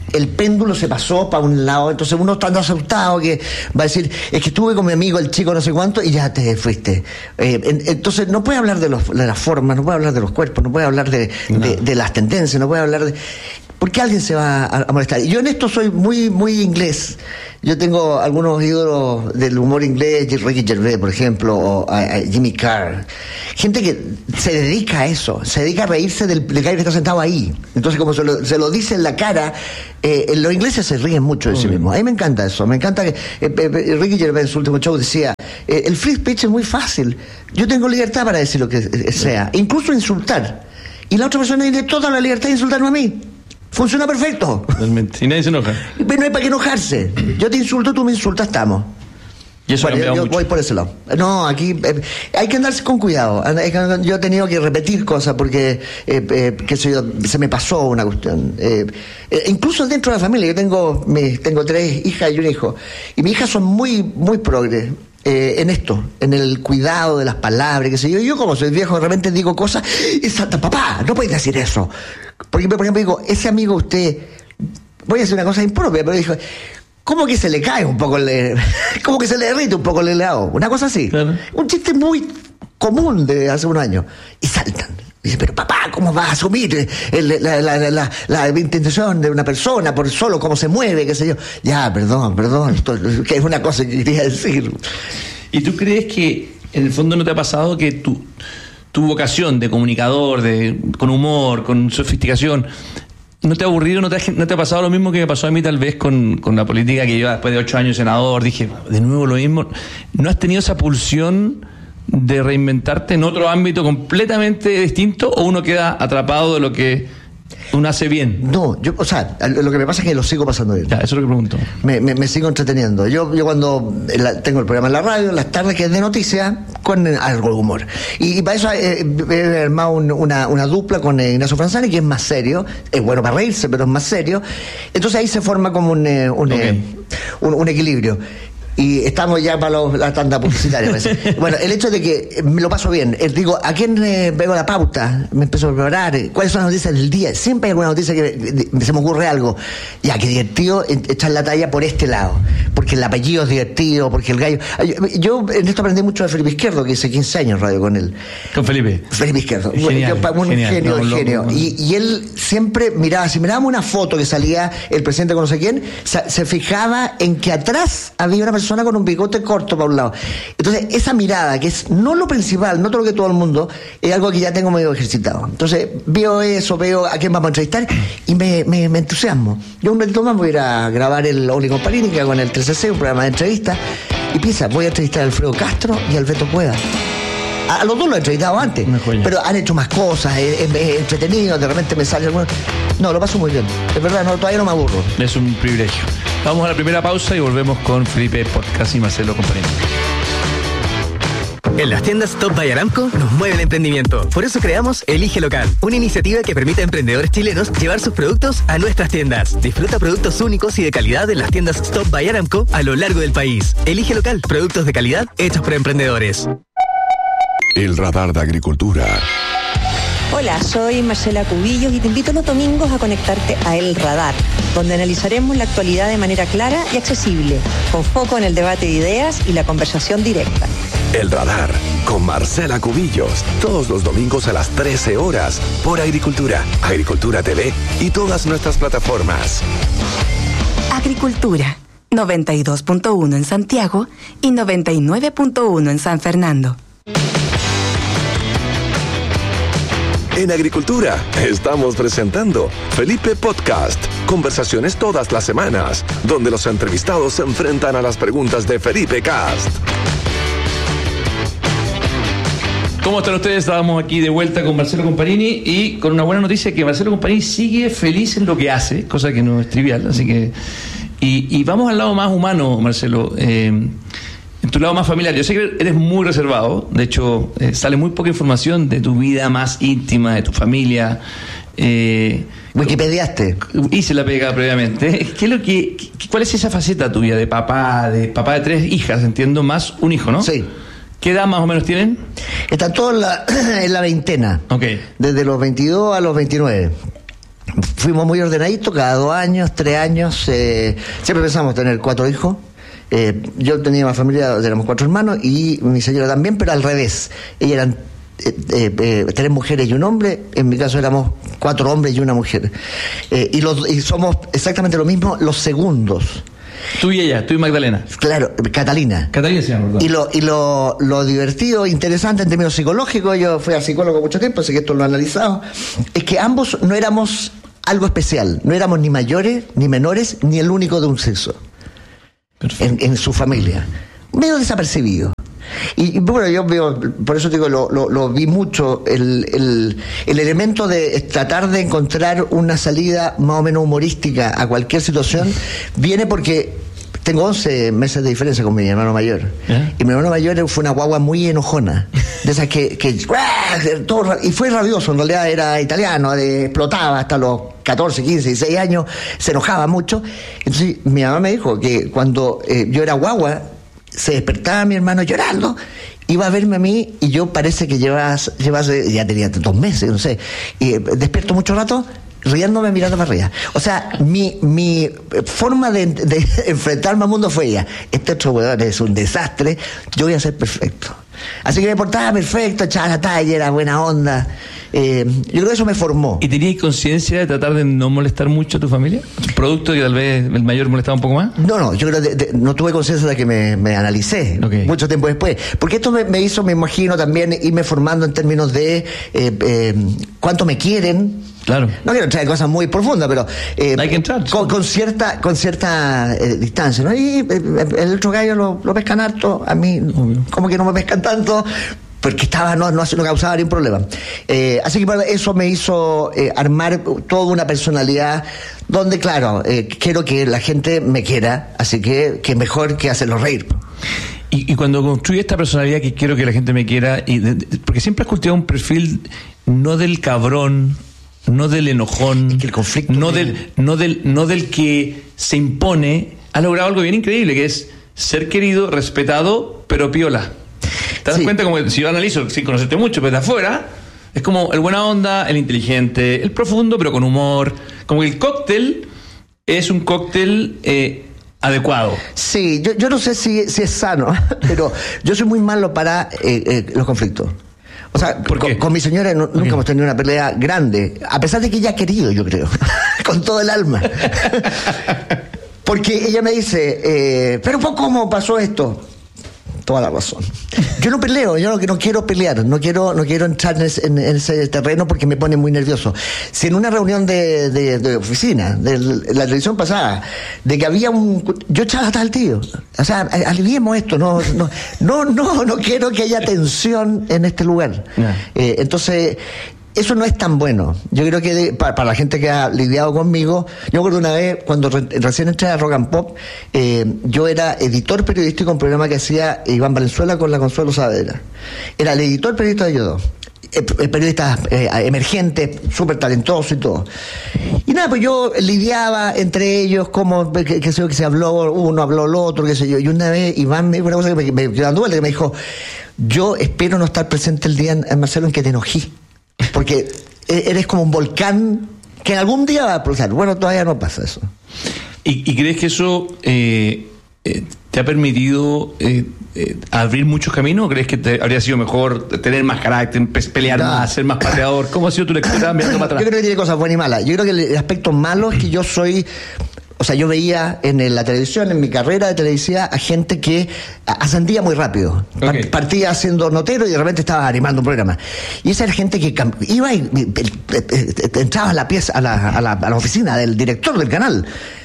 el péndulo se pasó para un lado, entonces uno está asustado que va a decir, es que estuve con mi amigo el chico no sé cuánto y ya te fuiste. Eh, en, entonces no puede hablar de, los, de las formas, no puede hablar de los cuerpos, no puede hablar de, no. de, de las tendencias, no puede hablar de... ¿Por qué alguien se va a, a molestar? Yo en esto soy muy muy inglés. Yo tengo algunos ídolos del humor inglés, Ricky Gervais, por ejemplo, o a, a Jimmy Carr. Gente que se dedica a eso, se dedica a reírse del, del que está sentado ahí. Entonces, como se lo, se lo dice en la cara, eh, los ingleses se ríen mucho de sí mismos. A mí me encanta eso. Me encanta que... Eh, eh, Ricky Gervais en su último show decía, eh, el free speech es muy fácil. Yo tengo libertad para decir lo que sea, incluso insultar. Y la otra persona tiene toda la libertad de insultarme a mí. Funciona perfecto. Realmente. Y nadie se enoja. Pero no hay para qué enojarse. Yo te insulto, tú me insultas, estamos. Y eso bueno, ha yo, yo mucho. voy por ese lado. No, aquí eh, hay que andarse con cuidado. Yo he tenido que repetir cosas porque, eh, eh, qué sé yo, se me pasó una cuestión. Eh, eh, incluso dentro de la familia, yo tengo, me, tengo tres hijas y un hijo. Y mis hijas son muy, muy progres. Eh, en esto, en el cuidado de las palabras, qué sé yo. Yo como soy viejo, de repente digo cosas y salta, papá, no puedes decir eso. Porque, por ejemplo, digo, ese amigo usted, voy a decir una cosa impropia, pero dijo, ¿cómo que se le cae un poco el, cómo que se le derrite un poco el helado? Una cosa así. Claro. Un chiste muy común de hace un año. Y saltan. Dice, pero papá, ¿cómo vas a asumir el, la, la, la, la, la intención de una persona por solo cómo se mueve, qué sé yo? Ya, perdón, perdón, esto, que es una cosa que quería decir. ¿Y tú crees que en el fondo no te ha pasado que tu, tu vocación de comunicador, de con humor, con sofisticación, no te ha aburrido, no te ha, no te ha pasado lo mismo que me pasó a mí tal vez con, con la política que yo después de ocho años senador, dije, de nuevo lo mismo? ¿No has tenido esa pulsión de reinventarte en otro ámbito completamente distinto o uno queda atrapado de lo que uno hace bien? No, yo, o sea, lo que me pasa es que lo sigo pasando bien. Ya, eso es lo que pregunto. Me, me, me sigo entreteniendo. Yo, yo cuando la, tengo el programa en la radio, en las tardes que es de noticias, con algo de humor. Y, y para eso eh, he armado un, una, una dupla con eh, Ignacio Franzani, que es más serio, es bueno para reírse, pero es más serio. Entonces ahí se forma como un, eh, un, okay. eh, un, un equilibrio. Y estamos ya para los, la tanda publicitaria. Bueno, el hecho de que me lo paso bien. Eh, digo, ¿a quién eh, veo la pauta? Me empiezo a preparar. Eh, ¿Cuáles son las noticias del día? Siempre hay alguna noticia que de, se me ocurre algo. Ya, qué divertido echar la talla por este lado. Porque el apellido es divertido, porque el gallo... Yo, yo en esto aprendí mucho de Felipe Izquierdo, que hice quince años radio con él. ¿Con Felipe? Felipe Izquierdo. Genial, bueno, yo, un genial, genio, no, genio. No, no. Y, y él siempre miraba, si mirábamos una foto que salía el presidente con no sé quién, se, se fijaba en que atrás había una persona con un bigote corto para un lado. Entonces, esa mirada, que es no lo principal, no todo lo que todo el mundo, es algo que ya tengo medio ejercitado. Entonces, veo eso, veo a quién vamos a entrevistar y me, me, me entusiasmo. Yo un ratito más voy a ir a grabar el Oli Comparini, que hago en el tres C C, un programa de entrevista, y piensa, voy a entrevistar a Alfredo Castro y a Alberto Pueda. A los dos lo he entrevistado antes, pero han hecho más cosas, es, es, es entretenido, de repente me sale alguno. No, lo paso muy bien. Es verdad, no, todavía no me aburro. Es un privilegio. Vamos a la primera pausa y volvemos con Felipe Podcast y Marcelo Comparini. En las tiendas Top by Aramco nos mueve el emprendimiento. Por eso creamos Elige Local, una iniciativa que permite a emprendedores chilenos llevar sus productos a nuestras tiendas. Disfruta productos únicos y de calidad en las tiendas Top by Aramco a lo largo del país. Elige Local, productos de calidad hechos por emprendedores. El radar de agricultura. Hola, soy Marcela Cubillos y te invito los domingos a conectarte a El Radar, donde analizaremos la actualidad de manera clara y accesible, con foco en el debate de ideas y la conversación directa. El Radar, con Marcela Cubillos, todos los domingos a las trece horas, por Agricultura, Agricultura T V y todas nuestras plataformas. Agricultura, noventa y dos punto uno en Santiago y noventa y nueve punto uno en San Fernando. En Agricultura estamos presentando Felipe Podcast, conversaciones todas las semanas, donde los entrevistados se enfrentan a las preguntas de Felipe Cast. ¿Cómo están ustedes? Estábamos aquí de vuelta con Marcelo Comparini y con una buena noticia, que Marcelo Comparini sigue feliz en lo que hace, cosa que no es trivial, así que... Y, y vamos al lado más humano, Marcelo. Eh, En tu lado más familiar, yo sé que eres muy reservado, de hecho eh, sale muy poca información de tu vida más íntima, de tu familia. Eh, Wikipediaste. Hice la pega previamente. ¿Qué es lo que, ¿Cuál es esa faceta tuya de papá, de papá de tres hijas, entiendo, más un hijo, ¿no? Sí. ¿Qué edad más o menos tienen? Están todos en la, en la veintena. Ok. Desde los veintidós a los veintinueve. fuimos muy ordenaditos, cada dos años, tres años, eh, siempre pensamos tener cuatro hijos. Eh, yo tenía una familia, éramos cuatro hermanos y mi señora también, pero al revés. Ellas eran eh, eh, eh, tres mujeres y un hombre. En mi caso éramos cuatro hombres y una mujer. Eh, y, los, y somos exactamente lo mismo, los segundos. Tú y ella, tú y Magdalena. Claro, Catalina. Catalina se llama, ¿verdad? Y lo, y lo, lo divertido, interesante en términos psicológicos, yo fui al psicólogo mucho tiempo, así que esto lo he analizado, es que ambos no éramos algo especial, no éramos ni mayores, ni menores, ni el único de un sexo. En, en su familia. Medio desapercibido. Y, y bueno, yo veo, por eso digo, lo, lo, lo vi mucho, el, el, el elemento de tratar de encontrar una salida más o menos humorística a cualquier situación, viene porque tengo once meses de diferencia con mi hermano mayor. ¿Eh? Y mi hermano mayor fue una guagua muy enojona, de esas que, que todo, y fue rabioso, en realidad era italiano, de, explotaba hasta los catorce, quince, dieciséis años, se enojaba mucho. Entonces mi mamá me dijo que cuando eh, yo era guagua, se despertaba mi hermano llorando, iba a verme a mí y yo parece que llevas, llevas ya tenía dos meses, no sé, y eh, despierto mucho rato riéndome, mirando para arriba. O sea, mi, mi forma de, de enfrentarme al mundo fue ella. Este otro weón es un desastre, yo voy a ser perfecto. Así que me portaba perfecto, echaba la talla, era buena onda. Eh, yo creo que eso me formó. ¿Y tenías conciencia de tratar de no molestar mucho a tu familia? ¿Producto que tal vez el mayor molestaba un poco más? No, no, yo creo que no tuve conciencia de que me, me analicé okay. mucho tiempo después. Porque esto me, me hizo, me imagino, también irme formando en términos de eh, eh, cuánto me quieren. Claro. No quiero entrar en cosas muy profundas, pero eh, hay que entrar con, con cierta con cierta eh, distancia, ¿no? Y eh, el otro gallo lo, lo pescan harto, a mí obvio. Como que no me pescan tanto, porque estaba no no, no causaba ningún problema. Eh, así que eso me hizo eh, armar toda una personalidad donde, claro, eh, quiero que la gente me quiera, así que que mejor que hacerlo reír. Y, y cuando construye esta personalidad que quiero que la gente me quiera, y de, de, porque siempre has cultivado un perfil no del cabrón, no del enojón, es que el conflicto no del, no del no del que se impone, ha logrado algo bien increíble, que es ser querido, respetado, pero piola. ¿Te das sí. cuenta? Como si yo analizo, sin conocerte mucho, pero de afuera, es como el buena onda, el inteligente, el profundo, pero con humor. Como que el cóctel es un cóctel eh, adecuado. Sí, yo, yo no sé si, si es sano, pero yo soy muy malo para eh, eh, los conflictos. O sea, con, con mi señora no, nunca hemos tenido una pelea grande, a pesar de que ella ha querido, yo creo, con todo el alma. Porque ella me dice, eh, pero ¿cómo pasó esto? Toda la razón. Yo no peleo, yo no, no quiero pelear, no quiero no quiero entrar en ese, en, en ese terreno porque me pone muy nervioso. Si en una reunión de, de, de oficina, de la televisión pasada, de que había un... Yo echaba hasta al tío. O sea, aliviemos esto, no no no no, no quiero que haya tensión en este lugar. Yeah. Eh, entonces... Eso no es tan bueno. Yo creo que de, para, para la gente que ha lidiado conmigo, yo me acuerdo una vez, cuando re, recién entré a Rock and Pop, eh, yo era editor periodístico en un programa que hacía Iván Valenzuela con la Consuelo Saavedra. Era el editor periodista de ellos dos. Eh, periodistas eh, emergentes, súper talentosos y todo. Y nada, pues yo lidiaba entre ellos, como que, que, sé, que se habló, uno habló el otro, qué sé yo. Y una vez Iván me dijo una cosa que me, me quedó dando vuelta, que me dijo, yo espero no estar presente el día, en, Marcelo, en que te enojí. Porque eres como un volcán que algún día va a explotar. Bueno, todavía no pasa eso. ¿Y, y crees que eso eh, eh, te ha permitido eh, eh, abrir muchos caminos? ¿O crees que te habría sido mejor tener más carácter, pelear no. más, ser más pateador? ¿Cómo ha sido tu lectura mirando para atrás? Yo creo que tiene cosas buenas y malas. Yo creo que el aspecto malo es que yo soy... O sea, yo veía en la televisión, en mi carrera de televisión, a gente que ascendía muy rápido. Okay. Partía siendo notero y de repente estaba animando un programa. Y esa era gente que iba y, y, y entraba a la pieza, a la, a la, a la oficina del director del canal.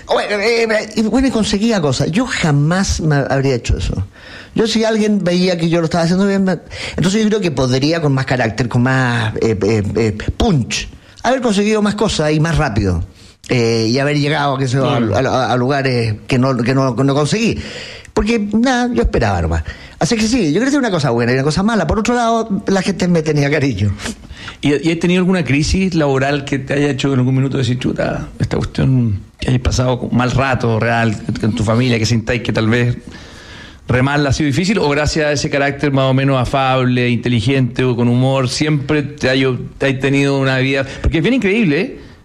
Y bueno, y conseguía cosas. Yo jamás me habría hecho eso. Yo, si alguien veía que yo lo estaba haciendo bien, me... entonces yo creo que podría, con más carácter, con más eh, eh, eh, punch, haber conseguido más cosas y más rápido. Eh, y haber llegado que sea, a, a, a lugares que no, que no, que no conseguí. Porque, nada, yo esperaba nomás. Así que sí, yo creo que es una cosa buena y una cosa mala. Por otro lado, la gente me tenía cariño. ¿Y, y has tenido alguna crisis laboral que te haya hecho en algún minuto decir, chuta, esta cuestión, que hayas pasado un mal rato real con tu familia, que sintáis que tal vez remarla ha sido difícil, o gracias a ese carácter más o menos afable, inteligente o con humor, siempre te hayas te hay tenido una vida? Porque es bien increíble, ¿eh?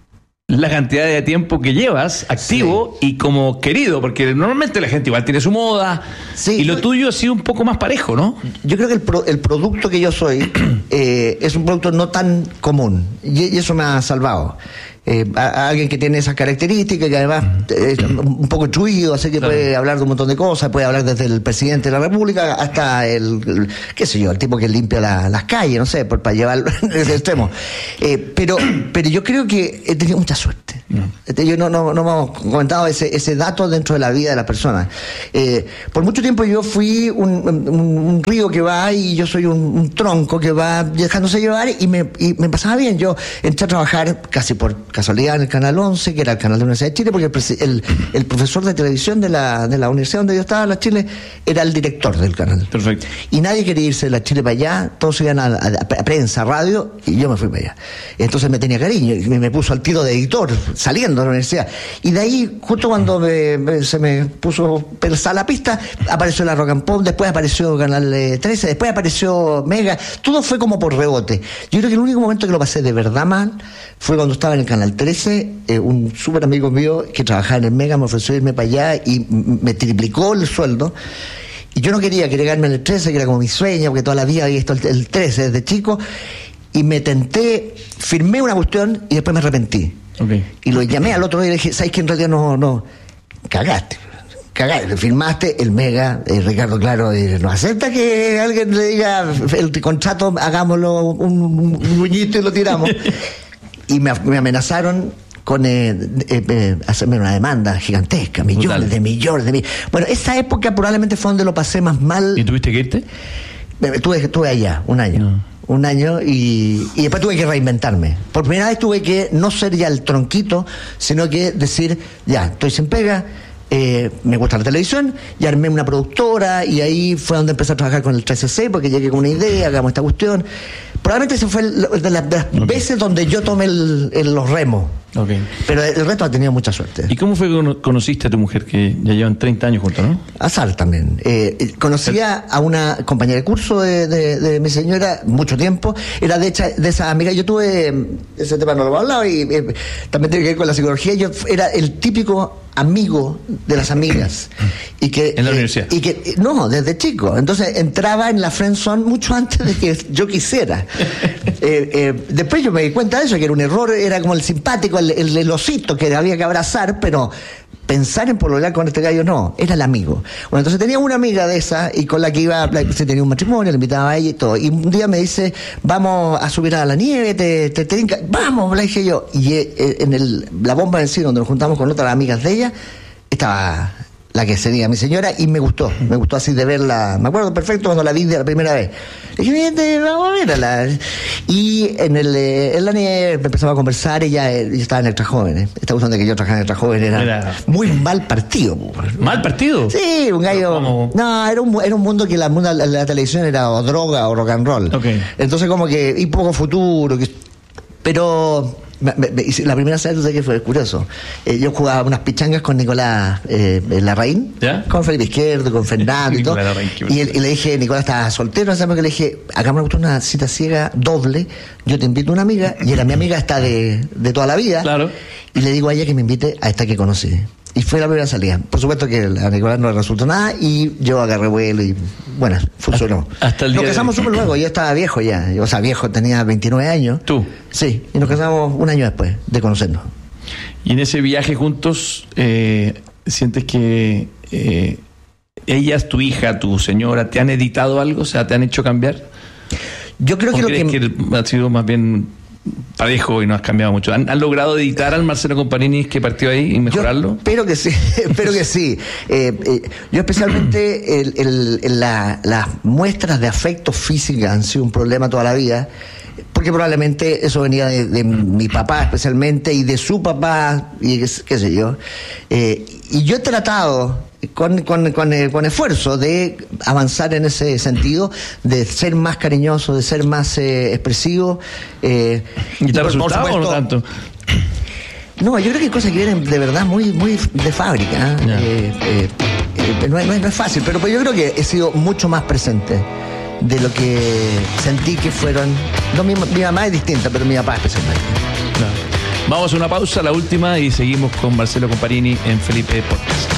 la cantidad de tiempo que llevas activo sí. y como querido, porque normalmente la gente igual tiene su moda sí, y lo yo, tuyo ha sido un poco más parejo, ¿no? Yo creo que el, pro, el producto que yo soy eh, es un producto no tan común y, y eso me ha salvado. Eh, a, a alguien que tiene esas características, que además es un poco instruido, así que claro. puede hablar de un montón de cosas, puede hablar desde el presidente de la República hasta el, el qué sé yo, el tipo que limpia la, las calles, no sé, por, para llevarlo en ese extremo. Eh, pero, pero yo creo que he tenido mucha suerte. No. Yo no, no, no hemos comentado ese, ese dato dentro de la vida de las personas. Eh, por mucho tiempo yo fui un, un, un río que va y yo soy un, un tronco que va dejándose llevar y me, y me pasaba bien. Yo entré a trabajar casi por casualidad en el Canal once, que era el canal de la Universidad de Chile, porque el, el, el profesor de televisión de la, de la universidad donde yo estaba, la Chile, era el director del canal. Perfecto. Y nadie quería irse de la Chile para allá, todos iban a, a, a prensa, radio, y yo me fui para allá. Entonces me tenía cariño, y me, me puso al tiro de editor, saliendo de la universidad. Y de ahí, justo cuando me, me, se me puso pensar la pista, apareció la Rock and Pop, después apareció Canal trece, después apareció Mega, todo fue como por rebote. Yo creo que el único momento que lo pasé de verdad mal fue cuando estaba en el Canal trece, eh, un súper amigo mío que trabajaba en el Mega me ofreció irme para allá y me triplicó el sueldo. Y yo no quería, quería quedarme en el trece, que era como mi sueño, porque toda la vida había visto el, el trece desde chico. Y me tenté, firmé una cuestión y después me arrepentí. Okay. Y lo llamé al otro día y le dije, ¿sabes que en realidad no, no, cagaste? Cagaste, firmaste el Mega, eh, Ricardo Claro, eh, ¿no acepta que alguien le diga el contrato, hagámoslo un, un muñito y lo tiramos? Y me, me amenazaron con eh, eh, eh, hacerme una demanda gigantesca, millones Brutal. de millones de millones. Bueno, esa época probablemente fue donde lo pasé más mal. ¿Y tuviste que irte? Estuve, estuve allá, un año. No. Un año y, y después tuve que reinventarme. Por primera vez tuve que no ser ya el tronquito, sino que decir, ya, estoy sin pega, eh, me gusta la televisión, y armé una productora, y ahí fue donde empecé a trabajar con el trece C, porque llegué con una idea, hagamos esta cuestión. Probablemente ese fue el, de las, de las okay. veces donde yo tomé el, el, los remos. Okay. Pero el resto ha tenido mucha suerte. ¿Y cómo fue que conociste a tu mujer, que ya llevan treinta años juntos, no? Azar también. Eh, conocía a una compañera de curso de, de, de mi señora mucho tiempo. Era de, hecha, de esa amiga. Yo tuve, ese tema no lo hemos hablado, y eh, también tiene que ver con la psicología. Yo era el típico amigo de las amigas. Y que, ¿En la eh, universidad? Y que, no, desde chico. Entonces entraba en la friendzone mucho antes de que yo quisiera. eh, eh, después yo me di cuenta de eso, que era un error, era como el simpático, el, el, el osito que había que abrazar, pero pensar en pololear con este gallo no, era el amigo. Bueno, entonces tenía una amiga de esa y con la que iba, se tenía un matrimonio, le invitaba a ella y todo. Y un día me dice, vamos a subir a la nieve, te, te, te trinca. Vamos, le dije yo. Y eh, en el, la bomba en sí, donde nos juntamos con otras amigas de ella, estaba la que sería mi señora, y me gustó, me gustó así de verla, me acuerdo perfecto cuando la vi de la primera vez. Le dije, vente, vamos a verla. Y en el en la nieve empezamos a conversar, y ya yo estaba en Extra Jóvenes. Esta cuestión de que yo trabajaba en Extra Jóvenes era, era muy mal partido. ¿Mal partido? Sí, un gallo. ¿Cómo? No, era un, era un mundo que la, la, la televisión era o droga o rock and roll. Okay. Entonces como que, y poco futuro, que, pero... Me, me, la primera vez, sé que fue curioso. Eh, yo jugaba unas pichangas con Nicolás eh, Larraín, ¿ya? Con Felipe Izquierdo, con Fernando y todo. Y, el, y le dije, Nicolás estaba soltero, ¿sabes? Que le dije, hagamos una cita ciega doble. Yo te invito a una amiga, y era mi amiga esta de, de toda la vida. Claro. Y le digo a ella que me invite a esta que conocí. Y fue la primera salida. Por supuesto que a Nicolás no le resultó nada, y yo agarré vuelo y, bueno, funcionó. Hasta el día nos casamos súper luego, yo estaba viejo ya. O sea, viejo, tenía veintinueve años. ¿Tú? Sí, y nos casamos un año después de conocernos. Y en ese viaje juntos, eh, ¿sientes que eh, ellas, tu hija, tu señora, te han editado algo? O sea, ¿te han hecho cambiar? Yo creo que lo que... que ha sido más bien parejo y no has cambiado mucho? ¿Han, han logrado editar al Marcelo Comparini que partió ahí y mejorarlo? Yo espero que sí, espero que sí. Eh, eh, yo especialmente el, el, el, la, las muestras de afecto física han sido un problema toda la vida, porque probablemente eso venía de, de mi papá especialmente, y de su papá, y qué, qué sé yo. Eh, y yo he tratado con, con, con, eh, con esfuerzo de avanzar en ese sentido, de ser más cariñoso, de ser más eh, expresivo. Eh, ¿Y te ha resultado o no tanto? No, yo creo que hay cosas que vienen de verdad muy, muy de fábrica. ¿eh? Yeah. Eh, eh, eh, no, es, no es fácil, pero pues yo creo que he sido mucho más presente de lo que sentí que fueron. No, mi, mi mamá es distinta, pero mi papá especialmente. No. Vamos a una pausa, la última, y seguimos con Marcelo Comparini en Felipe Podcast.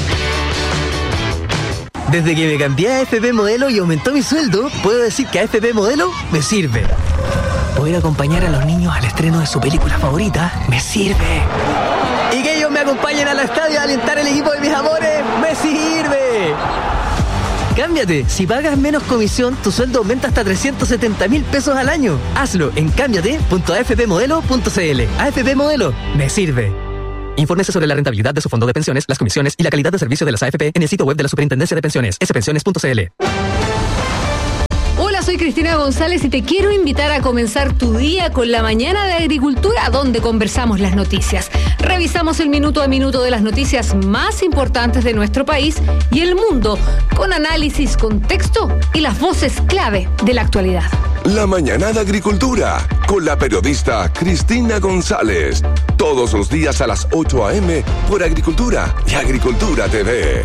Desde que me cambié a A F P Modelo y aumentó mi sueldo, puedo decir que A F P Modelo me sirve. Poder acompañar a los niños al estreno de su película favorita me sirve. Y que ellos me acompañen al estadio a alentar el equipo de mis amores me sirve. Cámbiate. Si pagas menos comisión, tu sueldo aumenta hasta trescientos setenta mil pesos al año. Hazlo en cámbiate punto a f p modelo punto c l. A F P Modelo me sirve. Infórmese sobre la rentabilidad de su fondo de pensiones, las comisiones y la calidad de servicio de las A F P en el sitio web de la Superintendencia de Pensiones, s pensiones punto c l. Hola, soy Cristina González y te quiero invitar a comenzar tu día con la Mañana de Agricultura, donde conversamos las noticias. Revisamos el minuto a minuto de las noticias más importantes de nuestro país y el mundo, con análisis, contexto y las voces clave de la actualidad. La Mañana de Agricultura, con la periodista Cristina González. Todos los días a las ocho a eme por Agricultura y Agricultura T V.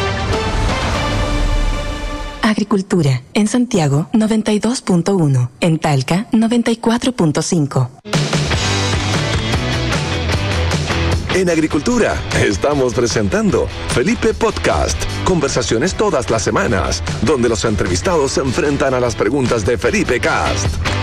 Agricultura, en Santiago noventa y dos punto uno, en Talca noventa y cuatro punto cinco. En Agricultura estamos presentando Felipe Podcast, conversaciones todas las semanas, donde los entrevistados se enfrentan a las preguntas de Felipe Cast.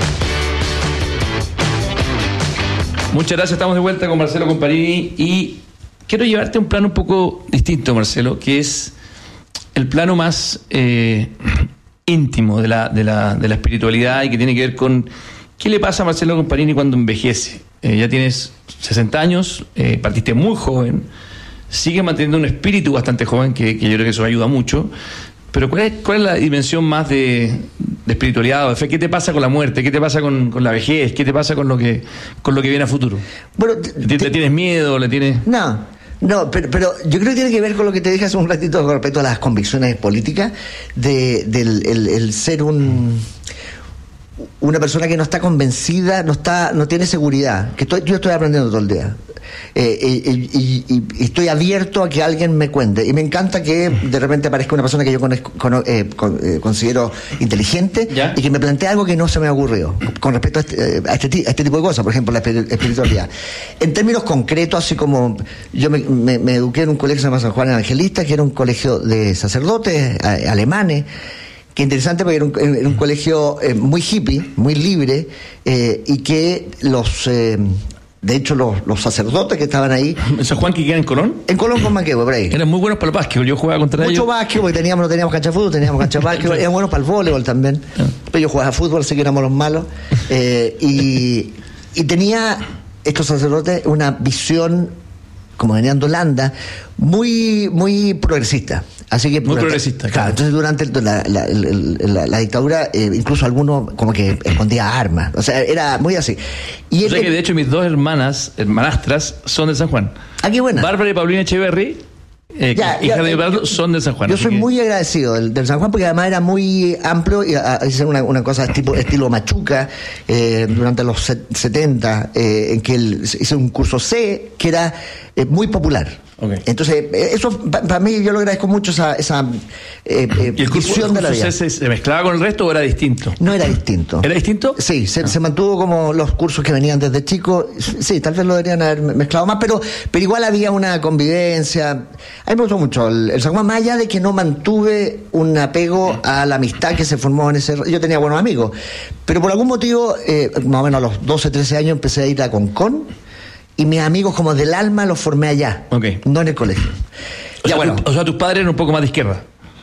Muchas gracias, estamos de vuelta con Marcelo Comparini y quiero llevarte a un plano un poco distinto, Marcelo, que es el plano más eh, íntimo de la, de, la, de la espiritualidad y que tiene que ver con qué le pasa a Marcelo Comparini cuando envejece. Eh, ya tienes sesenta años, eh, partiste muy joven, sigues manteniendo un espíritu bastante joven, que, que yo creo que eso ayuda mucho, pero ¿cuál es, cuál es la dimensión más de, de espiritualidad o de fe? ¿Qué te pasa con la muerte? ¿Qué te pasa con, con la vejez? ¿Qué te pasa con lo que, con lo que viene a futuro? Bueno, ¿Le, ¿Le tienes miedo? ¿Le tienes...? No. No, pero, pero yo creo que tiene que ver con lo que te dije hace un ratito con respecto a las convicciones políticas, de, del el, el ser un una persona que no está convencida, no está, no tiene seguridad. Que estoy, yo estoy aprendiendo todo el día. Eh, y, y, y, y estoy abierto a que alguien me cuente. Y me encanta que de repente aparezca una persona que yo conozco, con, eh, con, eh, considero inteligente, ¿ya?, y que me plantee algo que no se me ha ocurrido con respecto a este, a este, a este tipo de cosas, por ejemplo, la espiritualidad. En términos concretos, así como yo me, me, me eduqué en un colegio que se llama San Juan Evangelista, que era un colegio de sacerdotes a, alemanes. Qué interesante, porque era un, era un colegio eh, muy hippie, muy libre, eh, y que los... Eh, de hecho, los, los sacerdotes que estaban ahí... ¿En San Juan, que queda en Colón? En Colón con Manquehue, por ahí. Eran muy buenos para el básquetbol, yo jugaba contra Mucho ellos. Mucho básquetbol, teníamos, no teníamos cancha de fútbol, teníamos cancha de básquetbol, eran buenos para el voleibol también. Ah. Pero yo jugaba a fútbol, así que éramos los malos. Eh, y, y tenía estos sacerdotes una visión, como venían de Holanda, muy, muy progresista. Así que muy durante, progresista. Claro, claro. Entonces durante la, la, la, la, la dictadura, eh, incluso algunos como que escondía armas. O sea, era muy así. Y o sea que de hecho mis dos hermanas, hermanastras, son de San Juan. Ah, qué buena. Bárbara y Paulina Echeverry, eh, ya, hija ya, de Eduardo, son de San Juan. Yo soy que... muy agradecido del, del San Juan, porque además era muy amplio y hice una, una cosa tipo estilo Machuca eh, durante los setenta, eh, en que él hice un curso C que era eh, muy popular. Okay. Entonces, eso para pa mí yo lo agradezco mucho, esa, esa eh, eh, ¿Y el curso, de la vida. Se, ¿Se mezclaba con el resto o era distinto? No era distinto. ¿Era distinto? Sí, se, ah. se mantuvo como los cursos que venían desde chico. Sí, tal vez lo deberían haber mezclado más, pero, pero igual había una convivencia. A mí me gustó mucho el, el San Juan, más allá de que no mantuve un apego a la amistad que se formó en ese... Yo tenía buenos amigos, pero por algún motivo, eh, más o menos a los doce, trece años, empecé a ir a Concón. Y mis amigos como del alma los formé allá, okay, no en el colegio. O, ya, sea, bueno. tu, o sea, tus padres eran un poco más de izquierda.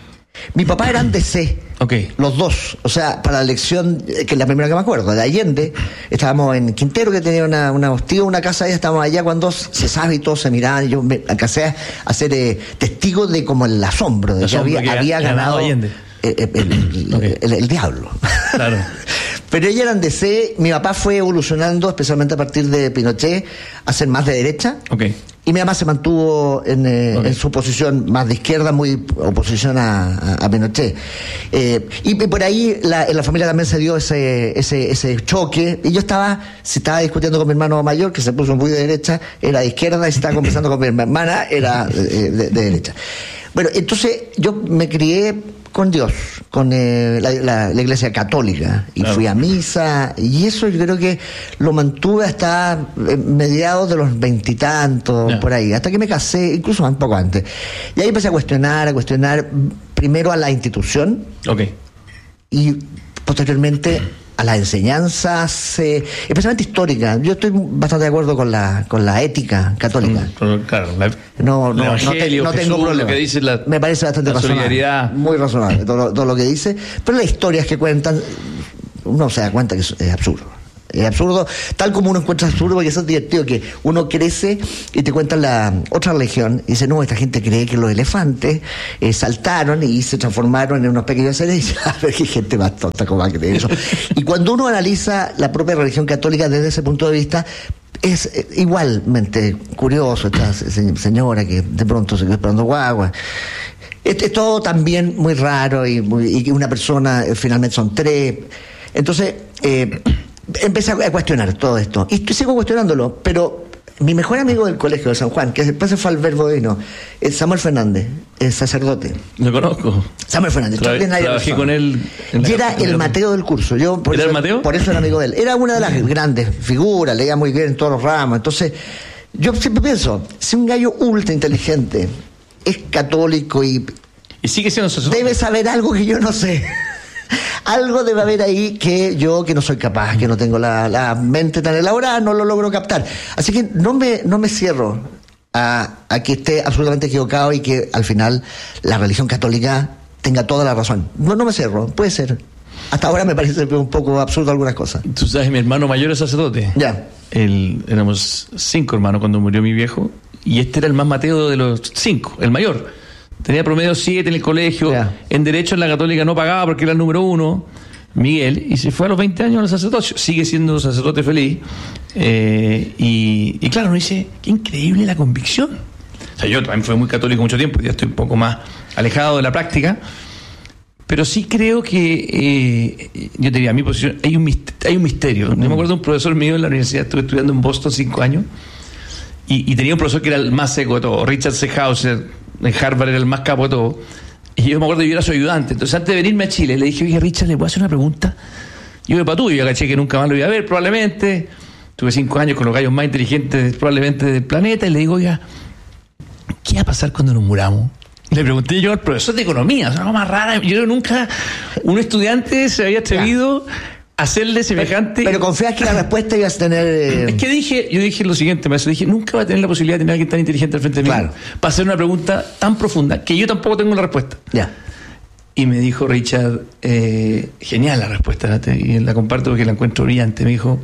Mi papá eran de C, okay, los dos. O sea, para la elección, que es la primera que me acuerdo, de Allende, estábamos en Quintero, que tenía una, una hostia, una casa allá, estábamos allá cuando se sabe y todos se miraban. Y yo me alcancé a ser eh, testigo de como el asombro, de el que asombro había, que había ganado, ganado Allende. El, el, el, okay, el, el diablo. Claro. Pero ellos eran de C, mi papá fue evolucionando, especialmente a partir de Pinochet, a ser más de derecha. Okay. Y mi mamá se mantuvo en, eh, okay, en su posición más de izquierda, muy oposición a, a, a Pinochet. Eh, y por ahí la, en la familia también se dio ese, ese, ese choque. Y yo estaba, se estaba discutiendo con mi hermano mayor, que se puso muy de derecha, era de izquierda, y se estaba conversando con mi hermana, era de, de, de derecha. Bueno, entonces yo me crié con Dios, con eh, la, la, la iglesia católica, y claro. fui a misa, y eso yo creo que lo mantuve hasta eh, mediados de los veintitantos, yeah. por ahí, hasta que me casé, incluso un poco antes. Y ahí empecé a cuestionar, a cuestionar primero a la institución, okay. y posteriormente a las enseñanzas, eh, especialmente históricas. Yo estoy bastante de acuerdo con la con la ética católica. Claro, la, no, no, el no, te, no tengo Jesús, problema. Lo que dice la, me parece bastante la razonable, solidaridad. Muy razonable todo, todo lo que dice, pero las historias que cuentan, uno se da cuenta que es, es absurdo. Es absurdo, tal como uno encuentra absurdo, porque eso es divertido, que uno crece y te cuentan la otra religión y dice, no, esta gente cree que los elefantes eh, saltaron y se transformaron en unos pequeños seres, y a ver qué gente más tonta como va a creer eso. Y cuando uno analiza la propia religión católica desde ese punto de vista, es eh, igualmente curioso esta se, señora que de pronto se quedó esperando guagua. Es, es todo también muy raro, y, muy, y una persona eh, finalmente son tres. Entonces, eh, empecé a cuestionar todo esto y sigo cuestionándolo, pero mi mejor amigo del colegio de San Juan, que después se fue al Verbo Divino, es Samuel Fernández, es sacerdote. Lo conozco. Samuel Fernández. Tra trabajé con él. Y era el Mateo del curso. Yo por ¿Era eso, el Mateo? Por eso era amigo de él. Era una de las grandes figuras, leía muy bien en todos los ramos. Entonces, yo siempre pienso, si un gallo ultra inteligente es católico y... Y sigue siendo sacerdote. Debe saber algo que yo no sé. Algo debe haber ahí que yo, que no soy capaz, que no tengo la, la mente tan elaborada, no lo logro captar. Así que no me, no me cierro a, a que esté absolutamente equivocado y que al final la religión católica tenga toda la razón. No, no me cierro, puede ser. Hasta ahora me parece un poco absurdo algunas cosas. Tú sabes, mi hermano mayor es sacerdote. Ya. El, éramos cinco hermanos cuando murió mi viejo, y este era el más Mateo de los cinco, el mayor. Tenía promedio siete en el colegio, yeah. En Derecho en la Católica no pagaba porque era el número uno, Miguel, y se fue a los veinte años al sacerdocio. Sigue siendo un sacerdote feliz. Eh, y, y claro, uno dice, qué increíble la convicción. O sea, yo también fui muy católico mucho tiempo, ya estoy un poco más alejado de la práctica, pero sí creo que, eh, yo te diría, mi posición, hay un, hay un misterio. Mm. Yo me acuerdo de un profesor mío en la universidad, estuve estudiando en Boston cinco años, y, y tenía un profesor que era el más seco de todo, Richard Sehauser. En Harvard era el más capo de todo. Y yo me acuerdo que yo era su ayudante. Entonces, antes de venirme a Chile, le dije, oye, Richard, ¿le puedo hacer una pregunta? Yo me patúo, yo caché que nunca más lo iba a ver, probablemente. Tuve cinco años con los gallos más inteligentes probablemente del planeta, y le digo, oiga, ¿qué va a pasar cuando nos muramos? Le pregunté yo al profesor de economía, o sea, algo más rara. Yo nunca, un estudiante se había atrevido a hacerle semejante. Pero, pero confías que la respuesta ibas a tener. Eh... Es que dije, yo dije lo siguiente, maestro, dije, nunca va a tener la posibilidad de tener a alguien tan inteligente al frente de mí, claro, para hacer una pregunta tan profunda que yo tampoco tengo la respuesta. Ya. Y me dijo Richard, eh, genial la respuesta, y la comparto porque la encuentro brillante. Me dijo,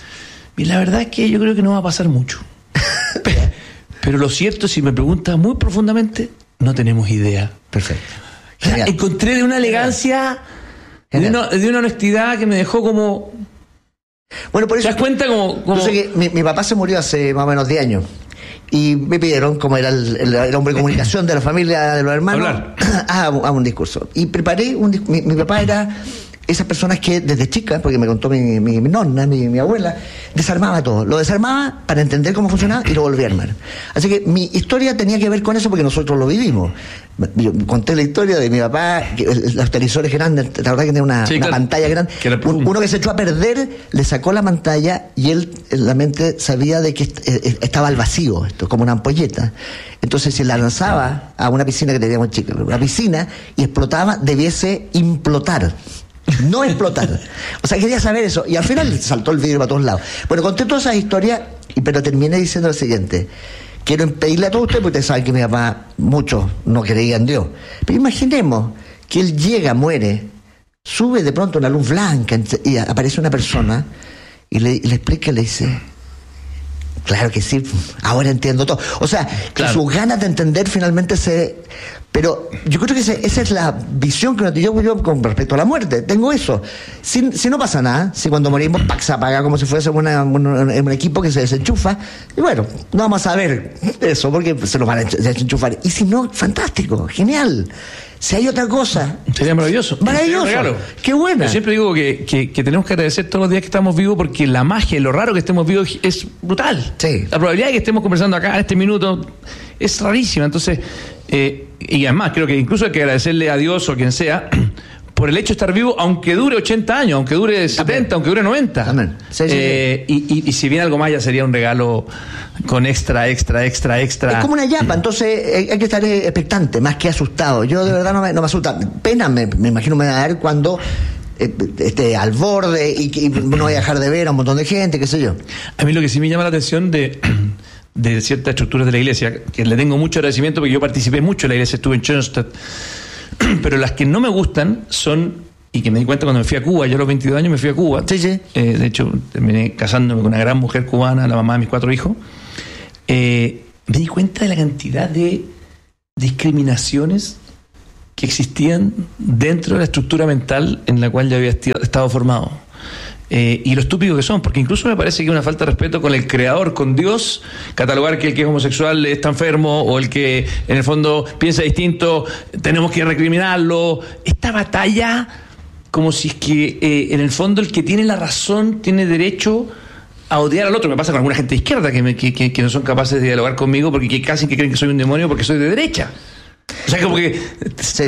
y la verdad es que yo creo que no va a pasar mucho. pero, pero lo cierto, si me preguntas muy profundamente, no tenemos idea. Perfecto. O sea, encontré de una elegancia, de una, de una honestidad que me dejó como... Bueno, por eso... ¿Te das cuenta como...? como... Yo sé que mi, mi papá se murió hace más o menos diez años. Y me pidieron, como era el, el, el hombre de comunicación de la familia, de los hermanos, a, a un discurso. Y preparé un discurso. Mi, mi papá era esas personas que desde chica, porque me contó mi, mi, mi nonna, mi, mi abuela, desarmaba todo. Lo desarmaba para entender cómo funcionaba y lo volvía a armar. Así que mi historia tenía que ver con eso porque nosotros lo vivimos. Yo conté la historia de mi papá, que los televisores grandes, la verdad que tenía una, sí, una claro, pantalla grande. Que un, uno que se echó a perder, le sacó la pantalla y él en la mente sabía de que estaba al vacío, esto, como una ampolleta. Entonces, si la lanzaba a una piscina que teníamos chica, una piscina, y explotaba, debiese implotar. No explotar. O sea, quería saber eso. Y al final saltó el vidrio para todos lados. Bueno, conté todas esas historias, pero terminé diciendo lo siguiente. Quiero pedirle a todos ustedes, porque ustedes saben que mi papá, muchos no creían en Dios. Pero imaginemos que él llega, muere, sube de pronto una luz blanca y aparece una persona y le, y le explica y le dice... Claro que sí, ahora entiendo todo. O sea, claro, que sus ganas de entender finalmente se... Pero yo creo que ese, esa es la visión que yo, yo con respecto a la muerte. Tengo eso. Si, si no pasa nada, si cuando morimos, ¡pac!, se apaga como si fuese una, un, un equipo que se desenchufa. Y bueno, no vamos a ver eso porque se nos van a desenchufar. Y si no, fantástico, genial. Si hay otra cosa... Sería maravilloso. Maravilloso. Sería Qué buena. Yo siempre digo que, que, que tenemos que agradecer todos los días que estamos vivos porque la magia, lo raro que estemos vivos es brutal. Sí. La probabilidad de que estemos conversando acá en este minuto es rarísima. Entonces, eh, y además creo que incluso hay que agradecerle a Dios o a quien sea por el hecho de estar vivo, aunque dure ochenta años, aunque dure setenta, aunque dure noventa. Amén. Sí, sí, eh, sí. Y, y, y si viene algo más ya sería un regalo con extra, extra, extra, extra. Es como una yapa, entonces hay que estar expectante, más que asustado. Yo de verdad no me, no me asusta. Pena me, me imagino me va a dar cuando eh, esté al borde y, y no voy a dejar de ver a un montón de gente, qué sé yo. A mí lo que sí me llama la atención de... de ciertas estructuras de la iglesia, que le tengo mucho agradecimiento porque yo participé mucho en la iglesia, estuve en Schoenstatt, pero las que no me gustan son, y que me di cuenta cuando me fui a Cuba, yo a los veintidós años me fui a Cuba, sí, sí. Eh, de hecho terminé casándome con una gran mujer cubana, la mamá de mis cuatro hijos, eh, me di cuenta de la cantidad de discriminaciones que existían dentro de la estructura mental en la cual yo había estado formado. Eh, y lo estúpido que son, porque incluso me parece que es una falta de respeto con el creador, con Dios, catalogar que el que es homosexual está enfermo o el que en el fondo piensa distinto tenemos que recriminarlo. Esta batalla como si es que eh, en el fondo el que tiene la razón tiene derecho a odiar al otro. Me pasa con alguna gente de izquierda que, me, que, que, que no son capaces de dialogar conmigo porque que casi que creen que soy un demonio porque soy de derecha. O sea, como que sí.